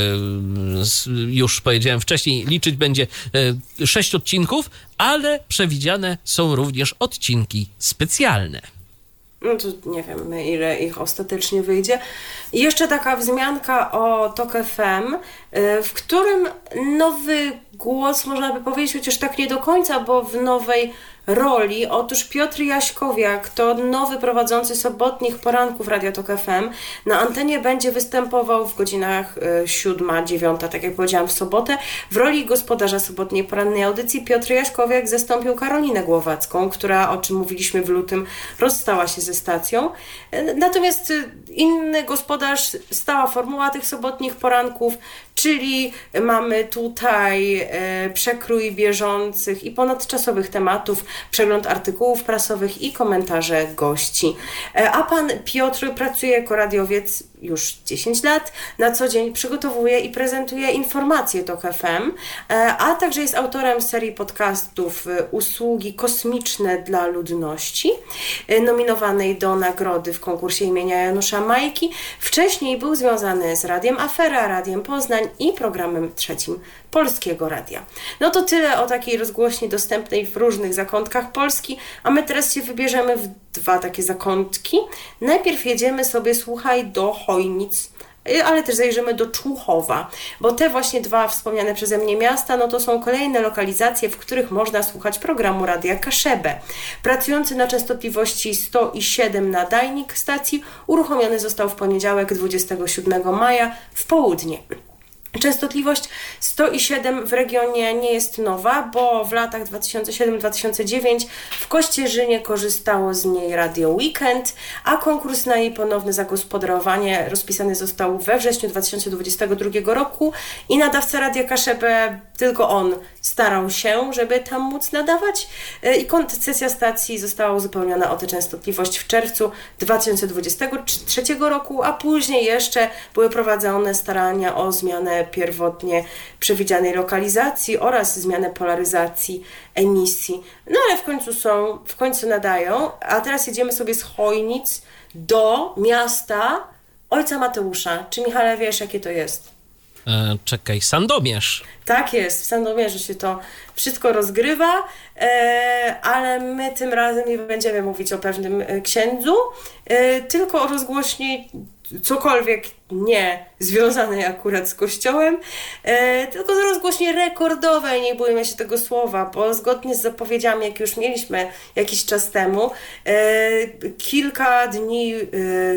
już powiedziałem wcześniej, liczyć będzie sześć odcinków, ale przewidziane są również odcinki specjalne. No to nie wiem, ile ich ostatecznie wyjdzie. I jeszcze taka wzmianka o Tok F M, w którym nowy głos, można by powiedzieć, chociaż tak nie do końca, bo w nowej roli. Otóż Piotr Jaśkowiak to nowy prowadzący sobotnich poranków Radia Tok F M. Na antenie będzie występował w godzinach siódma, dziewiąta, tak jak powiedziałam, w sobotę. W roli gospodarza sobotniej porannej audycji Piotr Jaśkowiak zastąpił Karolinę Głowacką, która, o czym mówiliśmy w lutym, rozstała się ze stacją. Natomiast inny gospodarz, stała formuła tych sobotnich poranków, czyli mamy tutaj e, przekrój bieżących i ponadczasowych tematów, przegląd artykułów prasowych i komentarze gości. E, a pan Piotr pracuje jako radiowiec już dziesięć lat. Na co dzień przygotowuje i prezentuje informacje Tok F M, e, a także jest autorem serii podcastów e, Usługi kosmiczne dla ludności, e, nominowanej do nagrody w konkursie imienia Janusza Majki. Wcześniej był związany z Radiem Afera, Radiem Poznań i programem trzecim Polskiego Radia. No to tyle o takiej rozgłośni dostępnej w różnych zakątkach Polski, a my teraz się wybierzemy w dwa takie zakątki. Najpierw jedziemy sobie, słuchaj, do Chojnic, ale też zajrzymy do Człuchowa, bo te właśnie dwa wspomniane przeze mnie miasta, no to są kolejne lokalizacje, w których można słuchać programu Radia Kaszebę. Pracujący na częstotliwości sto i siedem nadajnik stacji uruchomiony został w poniedziałek dwudziestego siódmego maja w południe. Częstotliwość sto i siedem w regionie nie jest nowa, bo w latach dwa tysiące siódmy do dwa tysiące dziewiątego w Kościerzynie korzystało z niej Radio Weekend, a konkurs na jej ponowne zagospodarowanie rozpisany został we wrześniu dwa tysiące dwudziestego drugiego roku i nadawca Radia Kaszebę, tylko on starał się, żeby tam móc nadawać i koncesja stacji została uzupełniona o tę częstotliwość w czerwcu dwa tysiące dwudziestego trzeciego roku, a później jeszcze były prowadzone starania o zmianę pierwotnie przewidzianej lokalizacji oraz zmianę polaryzacji emisji. No ale w końcu są, w końcu nadają, a teraz jedziemy sobie z Chojnic do miasta Ojca Mateusza. Czy, Michale, wiesz, jakie to jest? E, czekaj, Sandomierz. Tak jest, w Sandomierzu się to wszystko rozgrywa, e, ale my tym razem nie będziemy mówić o pewnym księdzu, e, tylko o rozgłośni cokolwiek nie związanej akurat z kościołem, e, tylko z rozgłośni rekordowej, nie bójmy się tego słowa, bo zgodnie z zapowiedziami, jak już mieliśmy jakiś czas temu, e, kilka dni e,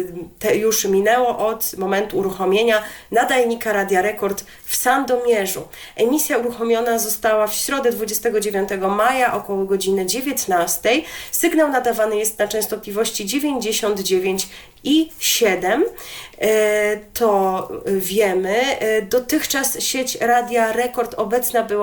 te już minęło od momentu uruchomienia nadajnika Radia Rekord w Sandomierzu. Emisja uruchomiona została w środę dwudziestego dziewiątego maja około godziny dziewiętnastej. Sygnał nadawany jest na częstotliwości dziewięćdziesiąt dziewięć i siedem. To wiemy. Dotychczas sieć Radia Rekord obecna była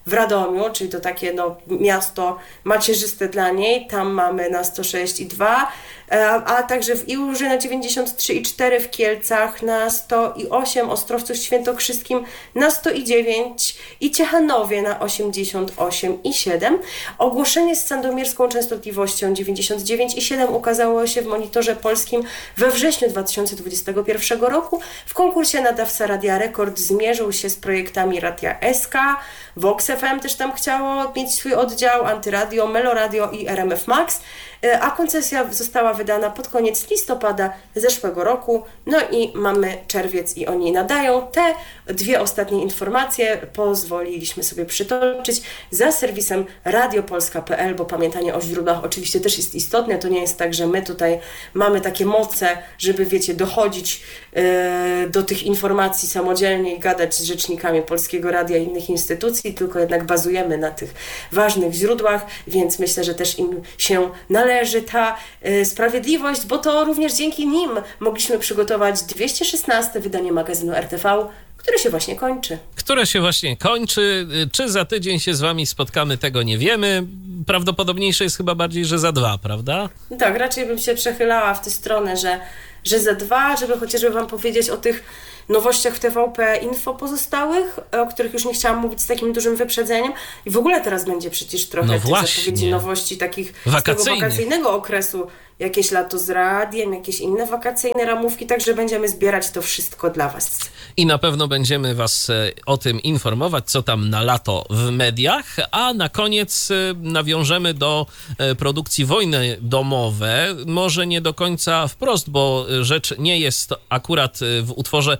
w Radomiu, czyli to takie no, miasto macierzyste dla niej, tam mamy na sto sześć i dwa, a, a także w Iłży na dziewięćdziesiąt trzy i cztery, w Kielcach na sto i osiem, Ostrowcu Świętokrzyskim na sto i dziewięć i Ciechanowie na osiemdziesiąt osiem i siedem. Ogłoszenie z sandomierską częstotliwością dziewięćdziesiąt dziewięć i siedem ukazało się w Monitorze Polskim we wrześniu dwa tysiące dwudziestego pierwszego roku. W konkursie nadawca Radia Rekord zmierzył się z projektami Radia S K, Vox F M też tam chciało mieć swój oddział, Antyradio, Meloradio i R M F Max, a koncesja została wydana pod koniec listopada zeszłego roku. No i mamy czerwiec i oni nadają. Te dwie ostatnie informacje pozwoliliśmy sobie przytoczyć za serwisem radiopolska kropka p l, bo pamiętanie o źródłach oczywiście też jest istotne. To nie jest tak, że my tutaj mamy takie moce, żeby, wiecie, dochodzić yy, do tych informacji samodzielnie i gadać z rzecznikami Polskiego Radia i innych instytucji, tylko jednak bazujemy na tych ważnych źródłach, więc myślę, że też im się należy ta yy, sprawiedliwość, bo to również dzięki nim mogliśmy przygotować dwieście szesnaste wydanie magazynu R T V, które się właśnie kończy. Które się właśnie kończy. Czy za tydzień się z wami spotkamy, tego nie wiemy. Prawdopodobniejsze jest chyba bardziej, że za dwa, prawda? Tak, raczej bym się przechylała w tę stronę, że, że za dwa, żeby chociażby wam powiedzieć o tych nowościach w T V P Info pozostałych, o których już nie chciałam mówić z takim dużym wyprzedzeniem. I w ogóle teraz będzie przecież trochę no tych właśnie. zapowiedzi nowości takich Wakacyjnych. z tego wakacyjnego okresu. Jakieś lato z radiem, jakieś inne wakacyjne ramówki, także będziemy zbierać to wszystko dla was. I na pewno będziemy was o tym informować, co tam na lato w mediach, a na koniec nawiążemy do produkcji Wojny domowe. Może nie do końca wprost, bo rzecz nie jest akurat w utworze,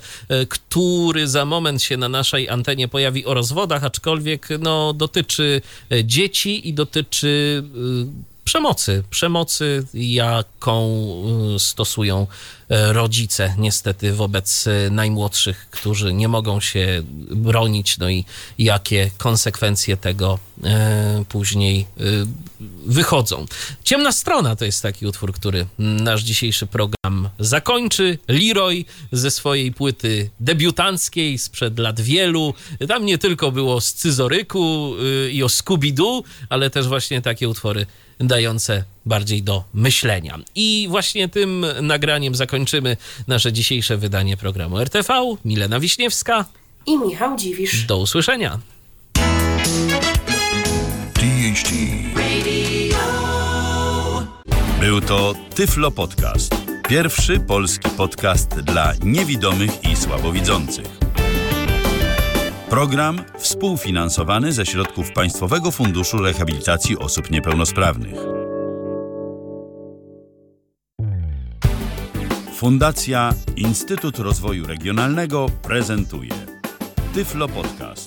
który za moment się na naszej antenie pojawi, o rozwodach, aczkolwiek no, dotyczy dzieci i dotyczy przemocy, przemocy, jaką stosują rodzice niestety wobec najmłodszych, którzy nie mogą się bronić, no i jakie konsekwencje tego e, później e, wychodzą. Ciemna strona to jest taki utwór, który nasz dzisiejszy program zakończy. Leroy ze swojej płyty debiutanckiej sprzed lat wielu. Tam nie tylko było o scyzoryku y, i o Scooby-Doo, ale też właśnie takie utwory dające bardziej do myślenia. I właśnie tym nagraniem zakończymy nasze dzisiejsze wydanie programu R T V. Milena Wiśniewska i Michał Dziwisz. Do usłyszenia. T H T Był to Tyflo Podcast. Pierwszy polski podcast dla niewidomych i słabowidzących. Program współfinansowany ze środków Państwowego Funduszu Rehabilitacji Osób Niepełnosprawnych. Fundacja Instytut Rozwoju Regionalnego prezentuje Tyflo Podcast.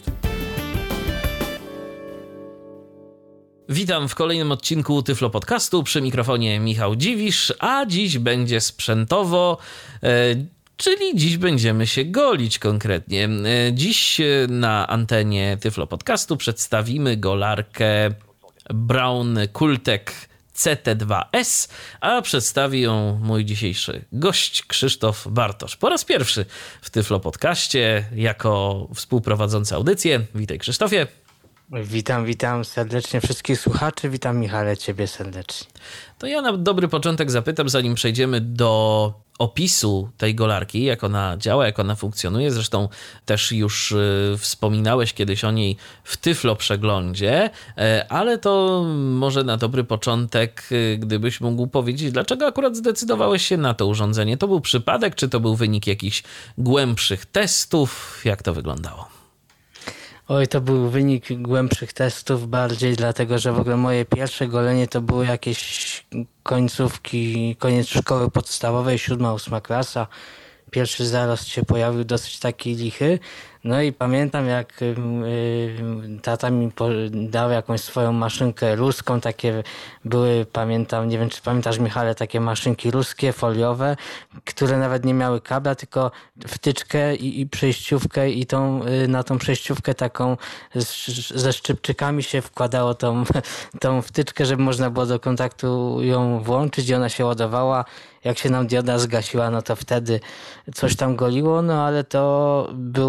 Witam w kolejnym odcinku Tyflo Podcastu, przy mikrofonie Michał Dziwisz, a dziś będzie sprzętowo, e, czyli dziś będziemy się golić konkretnie. E, dziś na antenie Tyflo Podcastu przedstawimy golarkę Braun Kultek C T dwa S, a przedstawi ją mój dzisiejszy gość Krzysztof Bartosz. Po raz pierwszy w Tyflo Podcaście jako współprowadzący audycję. Witaj, Krzysztofie. Witam, witam serdecznie wszystkich słuchaczy. Witam, Michale, ciebie serdecznie. To ja na dobry początek zapytam, zanim przejdziemy do opisu tej golarki, jak ona działa, jak ona funkcjonuje. Zresztą też już y, wspominałeś kiedyś o niej w Tyflo Przeglądzie, y, ale to może na dobry początek, y, gdybyś mógł powiedzieć, dlaczego akurat zdecydowałeś się na to urządzenie? To był przypadek, czy to był wynik jakichś głębszych testów? Jak to wyglądało? Oj, to był wynik głębszych testów bardziej, dlatego że w ogóle moje pierwsze golenie to były jakieś końcówki, koniec szkoły podstawowej, siódma, ósma klasa. Pierwszy zarost się pojawił dosyć taki lichy. No i pamiętam, jak y, tata mi dał jakąś swoją maszynkę ruską, takie były, pamiętam, nie wiem czy pamiętasz, Michale, takie maszynki ruskie, foliowe, które nawet nie miały kabla, tylko wtyczkę i, i przejściówkę i tą, y, na tą przejściówkę taką z, ze szczypczykami się wkładało tą, tą wtyczkę, żeby można było do kontaktu ją włączyć i ona się ładowała. Jak się nam dioda zgasiła, no to wtedy coś tam goliło, no ale to była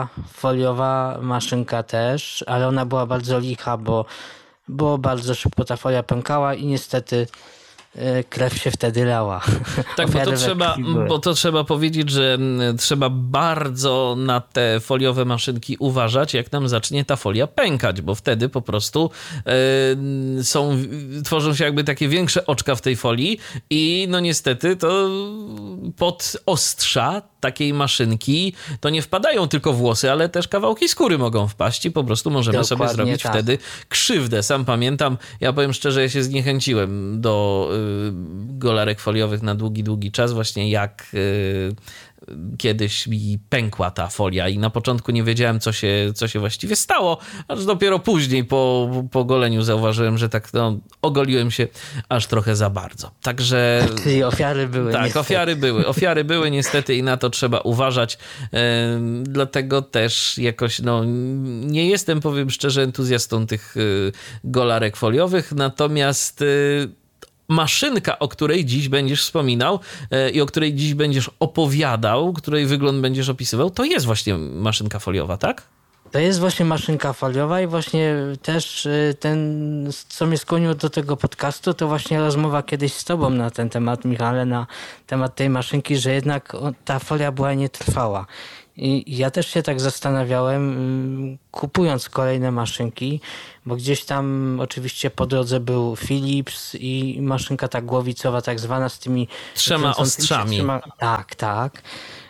foliowa maszynka też, ale ona była bardzo licha, bo, bo bardzo szybko ta folia pękała i niestety krew się wtedy lała. Tak, bo to, trzeba, bo to trzeba powiedzieć, że trzeba bardzo na te foliowe maszynki uważać, jak nam zacznie ta folia pękać, bo wtedy po prostu yy, są, tworzą się jakby takie większe oczka w tej folii i no niestety to pod ostrza takiej maszynki to nie wpadają tylko włosy, ale też kawałki skóry mogą wpaść i po prostu możemy Dokładnie sobie zrobić tak. wtedy krzywdę. Sam pamiętam, ja powiem szczerze, ja się zniechęciłem do y, golarek foliowych na długi, długi czas, właśnie jak y, kiedyś mi pękła ta folia i na początku nie wiedziałem, co się, co się właściwie stało, aż dopiero później po, po goleniu zauważyłem, że tak no, ogoliłem się aż trochę za bardzo. Także... Czyli ofiary były. Tak, niestety. ofiary były. Ofiary były niestety i na to trzeba uważać. Yy, dlatego też jakoś, no, nie jestem, powiem szczerze, entuzjastą tych yy, golarek foliowych, natomiast yy, maszynka, o której dziś będziesz wspominał yy, i o której dziś będziesz opowiadał, której wygląd będziesz opisywał, to jest właśnie maszynka foliowa, tak? To jest właśnie maszynka foliowa i właśnie też ten, co mnie skłoniło do tego podcastu, to właśnie rozmowa kiedyś z tobą na ten temat, Michale, na temat tej maszynki, że jednak ta folia była nietrwała. I ja też się tak zastanawiałem, kupując kolejne maszynki, bo gdzieś tam oczywiście po drodze był Philips i maszynka ta głowicowa tak zwana z tymi... Trzema ostrzami. Trzyma, tak, tak.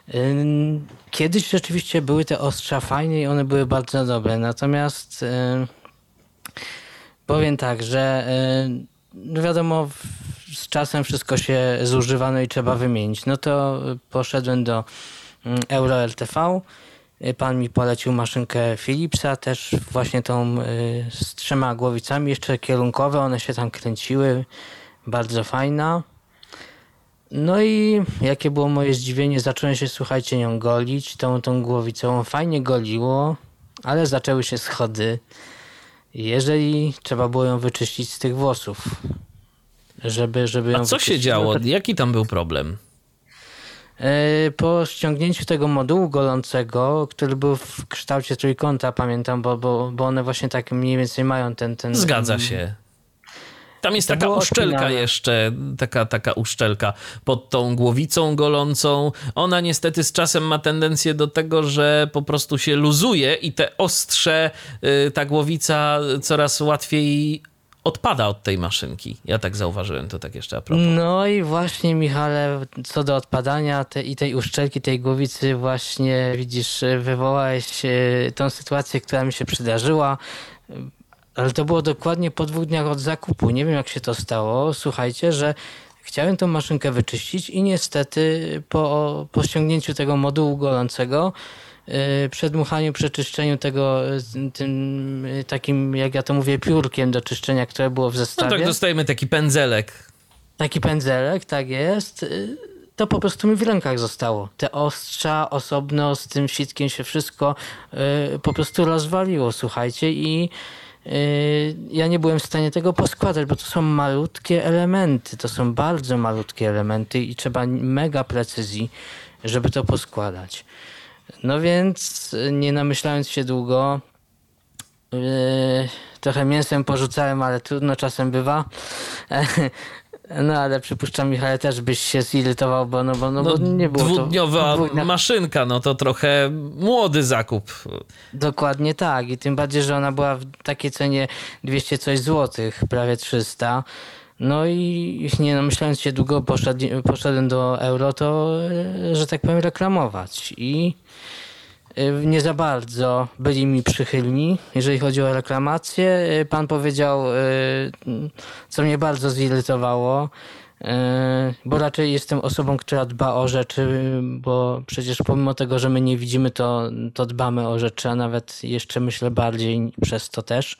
Kiedyś rzeczywiście były te ostrza fajne i one były bardzo dobre, natomiast yy, powiem tak, że yy, wiadomo, z czasem wszystko się zużywa, no i trzeba wymienić. No to poszedłem do Euro L T V, pan mi polecił maszynkę Philipsa, też właśnie tą yy, z trzema głowicami, jeszcze kierunkowe, one się tam kręciły, bardzo fajna. No i jakie było moje zdziwienie, zacząłem się, słuchajcie, nią golić, tą, tą głowicą. Fajnie goliło, ale zaczęły się schody. Jeżeli trzeba było ją wyczyścić z tych włosów, żeby, żeby ją A co wyczyścić, się działo? no to... Jaki tam był problem? Po ściągnięciu tego modułu golącego, który był w kształcie trójkąta, pamiętam, bo, bo, bo one właśnie tak mniej więcej mają ten... ten Zgadza ten... się. Tam jest To taka było uszczelka odpinane. jeszcze, taka, taka uszczelka pod tą głowicą golącą. Ona niestety z czasem ma tendencję do tego, że po prostu się luzuje i te ostrze, y, ta głowica coraz łatwiej odpada od tej maszynki. Ja tak zauważyłem, to tak jeszcze a propos. No i właśnie, Michale, co do odpadania te, i tej uszczelki, tej głowicy, właśnie widzisz, wywołałeś e, tą sytuację, która mi się przydarzyła. Ale to było dokładnie po dwóch dniach od zakupu. Nie wiem, jak się to stało. Słuchajcie, że chciałem tą maszynkę wyczyścić i niestety po, po ściągnięciu tego modułu golącego, yy, przedmuchaniu, przeczyszczeniu tego tym takim, jak ja to mówię, piórkiem do czyszczenia, które było w No zestawie. tak, dostajemy taki pędzelek. Taki pędzelek, tak jest. Yy, to po prostu mi w rękach zostało. Te ostrza osobno z tym sitkiem się wszystko yy, po prostu rozwaliło, słuchajcie, i ja nie byłem w stanie tego poskładać, bo to są malutkie elementy, to są bardzo malutkie elementy i trzeba mega precyzji, żeby to poskładać. No więc nie namyślając się długo, yy, trochę mięsem porzucałem, ale trudno czasem bywa. No ale przypuszczam, Michale, też byś się zirytował, bo, no, bo, no, No, bo nie było dwudniowa to... Dwudnia... maszynka, no to trochę młody zakup. Dokładnie tak i tym bardziej, że ona była w takiej cenie dwieście coś złotych, prawie trzysta. No i nie no, myśląc się długo, poszedł, poszedłem do Euro, to, że tak powiem, reklamować i nie za bardzo byli mi przychylni, jeżeli chodzi o reklamację. Pan powiedział, co mnie bardzo zirytowało, bo raczej jestem osobą, która dba o rzeczy, bo przecież pomimo tego, że my nie widzimy, to, to dbamy o rzeczy, a nawet jeszcze myślę bardziej przez to też.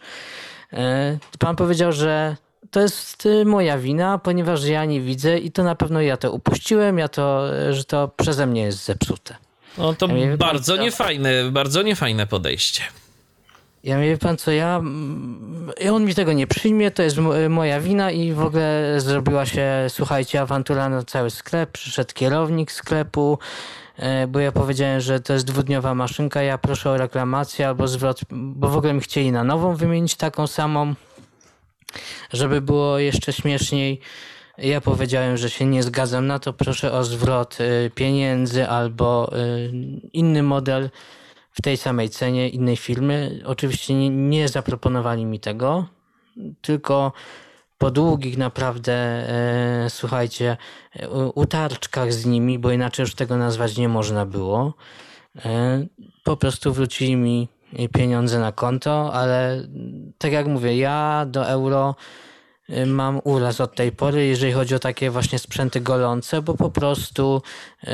Pan powiedział, że to jest moja wina, ponieważ ja nie widzę i to na pewno ja to upuściłem, ja to, że to przeze mnie jest zepsute. No to bardzo niefajne, bardzo niefajne podejście. Ja mówię, wie pan co, ja, on mi tego nie przyjmie, to jest moja wina i w ogóle zrobiła się, słuchajcie, awantura na cały sklep, przyszedł kierownik sklepu, bo ja powiedziałem, że to jest dwudniowa maszynka, ja proszę o reklamację albo zwrot, bo w ogóle mi chcieli na nową wymienić taką samą, żeby było jeszcze śmieszniej. Ja powiedziałem, że się nie zgadzam na to, proszę o zwrot pieniędzy albo inny model w tej samej cenie innej firmy. Oczywiście nie, nie zaproponowali mi tego, tylko po długich naprawdę, e, słuchajcie, utarczkach z nimi, bo inaczej już tego nazwać nie można było, e, po prostu wrócili mi pieniądze na konto, ale tak jak mówię, ja do euro mam uraz od tej pory, jeżeli chodzi o takie właśnie sprzęty golące, bo po prostu e,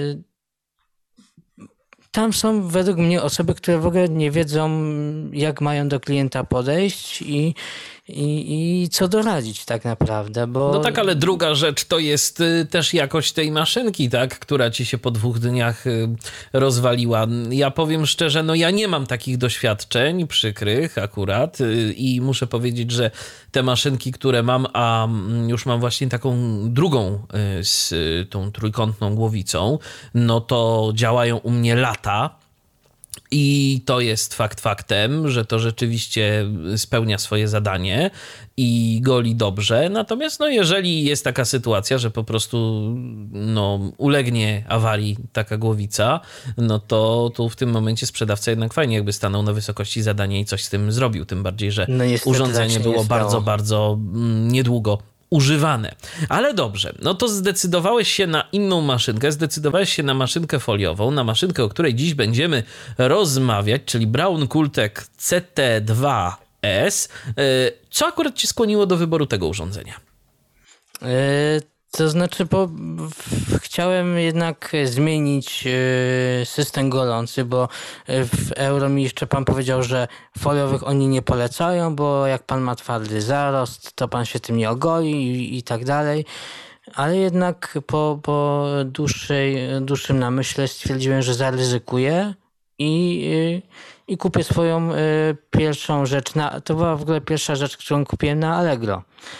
tam są według mnie osoby, które w ogóle nie wiedzą, jak mają do klienta podejść i, i, i co doradzić tak naprawdę. Bo... No tak, ale druga rzecz to jest y, też jakość tej maszynki, tak, która ci się po dwóch dniach y, rozwaliła. Ja powiem szczerze, no ja nie mam takich doświadczeń przykrych akurat y, i muszę powiedzieć, że te maszynki, które mam, a już mam właśnie taką drugą y, z y, tą trójkątną głowicą, no to działają u mnie lata. I to jest fakt faktem, że to rzeczywiście spełnia swoje zadanie i goli dobrze. Natomiast no, jeżeli jest taka sytuacja, że po prostu no, ulegnie awarii taka głowica, no to, to w tym momencie sprzedawca jednak fajnie jakby stanął na wysokości zadania i coś z tym zrobił. Tym bardziej, że no urządzenie było bardzo, bardzo niedługo używane. Ale dobrze, no to zdecydowałeś się na inną maszynkę, zdecydowałeś się na maszynkę foliową, na maszynkę, o której dziś będziemy rozmawiać, czyli Braun Kultek C T dwa S. Co akurat cię skłoniło do wyboru tego urządzenia? Yy, to znaczy, bo chciałem jednak zmienić yy, system golący, bo w euro mi jeszcze pan powiedział, że foliowych oni nie polecają, bo jak pan ma twardy zarost, to pan się tym nie ogoli i, i tak dalej. Ale jednak po, po dłuższej, dłuższym namyśle stwierdziłem, że zaryzykuję i, yy, i kupię swoją yy, pierwszą rzecz. Na, to była w ogóle pierwsza rzecz, którą kupiłem na Allegro.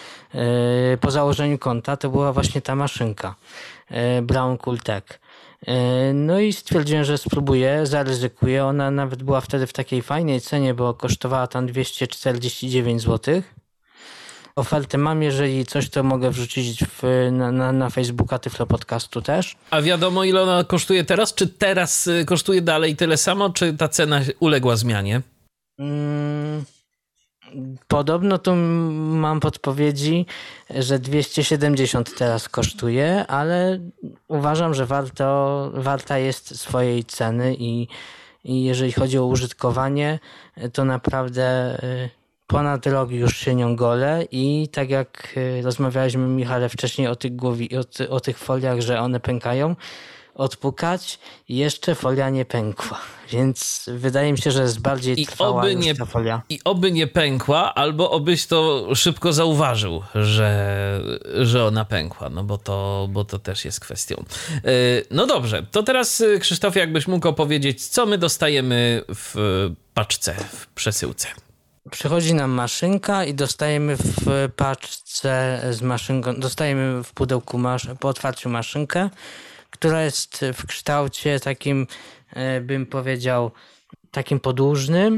Po założeniu konta to była właśnie ta maszynka Braun Kultek. No i stwierdziłem, że spróbuję, zaryzykuję. Ona nawet była wtedy w takiej fajnej cenie, bo kosztowała tam dwieście czterdzieści dziewięć złotych. Ofertę mam, jeżeli coś, to mogę wrzucić w, na, na, na Facebooka Tyflo Podcastu też. A wiadomo, ile ona kosztuje teraz? Czy teraz kosztuje dalej tyle samo, czy ta cena uległa zmianie? Hmm... Podobno tu mam podpowiedzi, że dwieście siedemdziesiąt teraz kosztuje, ale uważam, że warto, warta jest swojej ceny i, i jeżeli chodzi o użytkowanie, to naprawdę ponad rok już się nią golę i tak jak rozmawialiśmy, Michale, wcześniej o tych, głowi, o, o tych foliach, że one pękają, odpukać, jeszcze folia nie pękła. Więc wydaje mi się, że jest bardziej I trwała oby niż nie, ta folia. I oby nie pękła, albo obyś to szybko zauważył, że, że ona pękła, no bo to, bo to też jest kwestią. No dobrze, to teraz, Krzysztofie, jakbyś mógł opowiedzieć, co my dostajemy w paczce, w przesyłce. Przychodzi nam maszynka i dostajemy w paczce z maszynką, dostajemy w pudełku masz, po otwarciu maszynkę, która jest w kształcie takim, bym powiedział, takim podłużnym.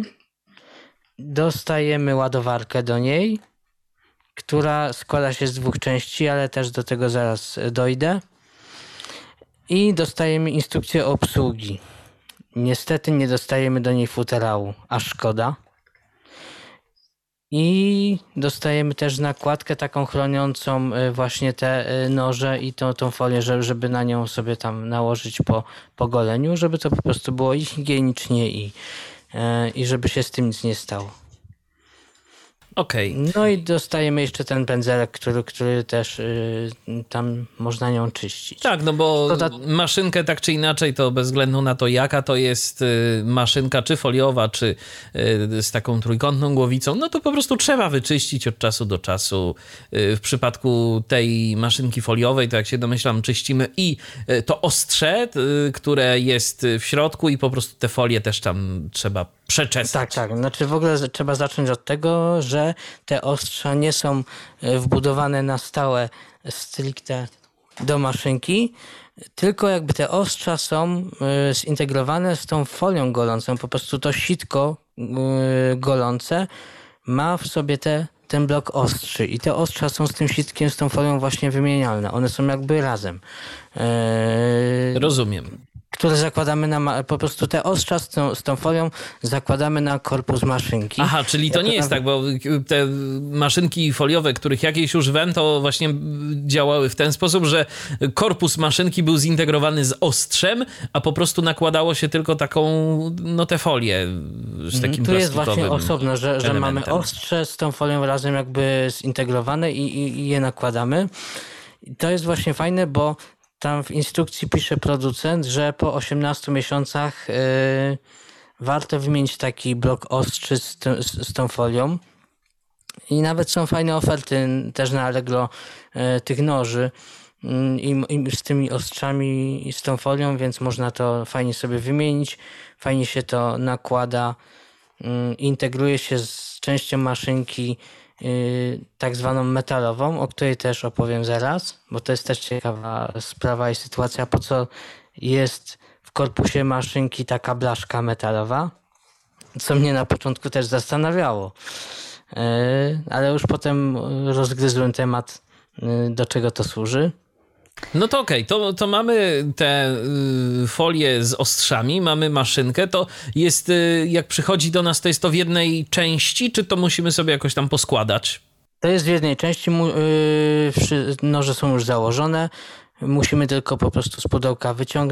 Dostajemy ładowarkę do niej, która składa się z dwóch części, ale też do tego zaraz dojdę. I dostajemy instrukcję obsługi. Niestety nie dostajemy do niej futerału, a szkoda. I dostajemy też nakładkę taką chroniącą właśnie te noże i tą, tą folię, żeby na nią sobie tam nałożyć po, po goleniu, żeby to po prostu było i higienicznie i, i żeby się z tym nic nie stało. Okej. No i dostajemy jeszcze ten pędzelek, który, który też y, tam można nią czyścić. Tak, no bo To ta- maszynkę tak czy inaczej, to bez względu na to jaka to jest y, maszynka, czy foliowa, czy y, z taką trójkątną głowicą, no to po prostu trzeba wyczyścić od czasu do czasu. Y, w przypadku tej maszynki foliowej, to jak się domyślam, czyścimy i y, to ostrze, y, które jest w środku i po prostu te folie też tam trzeba przeczesać. Tak, tak. Znaczy w ogóle z- trzeba zacząć od tego, że te ostrza nie są e, wbudowane na stałe stricte do maszynki, tylko jakby te ostrza są e, zintegrowane z tą folią golącą. Po prostu to sitko e, golące ma w sobie te, ten blok ostrzy i te ostrza są z tym sitkiem, z tą folią właśnie wymienialne. One są jakby razem. E, Rozumiem. które zakładamy na, ma- po prostu te ostrza z tą, z tą folią zakładamy na korpus maszynki. Aha, czyli to Jako nie jest tam- tak, bo te maszynki foliowe, których jakieś używałem, to właśnie działały w ten sposób, że korpus maszynki był zintegrowany z ostrzem, a po prostu nakładało się tylko taką, no tę folię z takim Tu jest plastikowym właśnie osobno, że, że mamy elementem. ostrze z tą folią razem jakby zintegrowane i, i, i je nakładamy. I to jest właśnie fajne, bo tam w instrukcji pisze producent, że po osiemnastu miesiącach yy, warto wymienić taki blok ostrzy z, ty, z, z tą folią. I nawet są fajne oferty też na Allegro yy, tych noży yy, i, i z tymi ostrzami i z tą folią, więc można to fajnie sobie wymienić. Fajnie się to nakłada. Integruje się z częścią maszynki yy, tak zwaną metalową, o której też opowiem zaraz, bo to jest też ciekawa sprawa i sytuacja, po co jest w korpusie maszynki taka blaszka metalowa, co mnie na początku też zastanawiało, yy, ale już potem rozgryzłem temat, yy, do czego to służy. No to okej, to, to mamy te y, folie z ostrzami, mamy maszynkę, to jest, y, jak przychodzi do nas, to jest to w jednej części, czy to musimy sobie jakoś tam poskładać? To jest w jednej części, mu- yy, wszy- noże są już założone, musimy tylko po prostu z pudełka wyciągnąć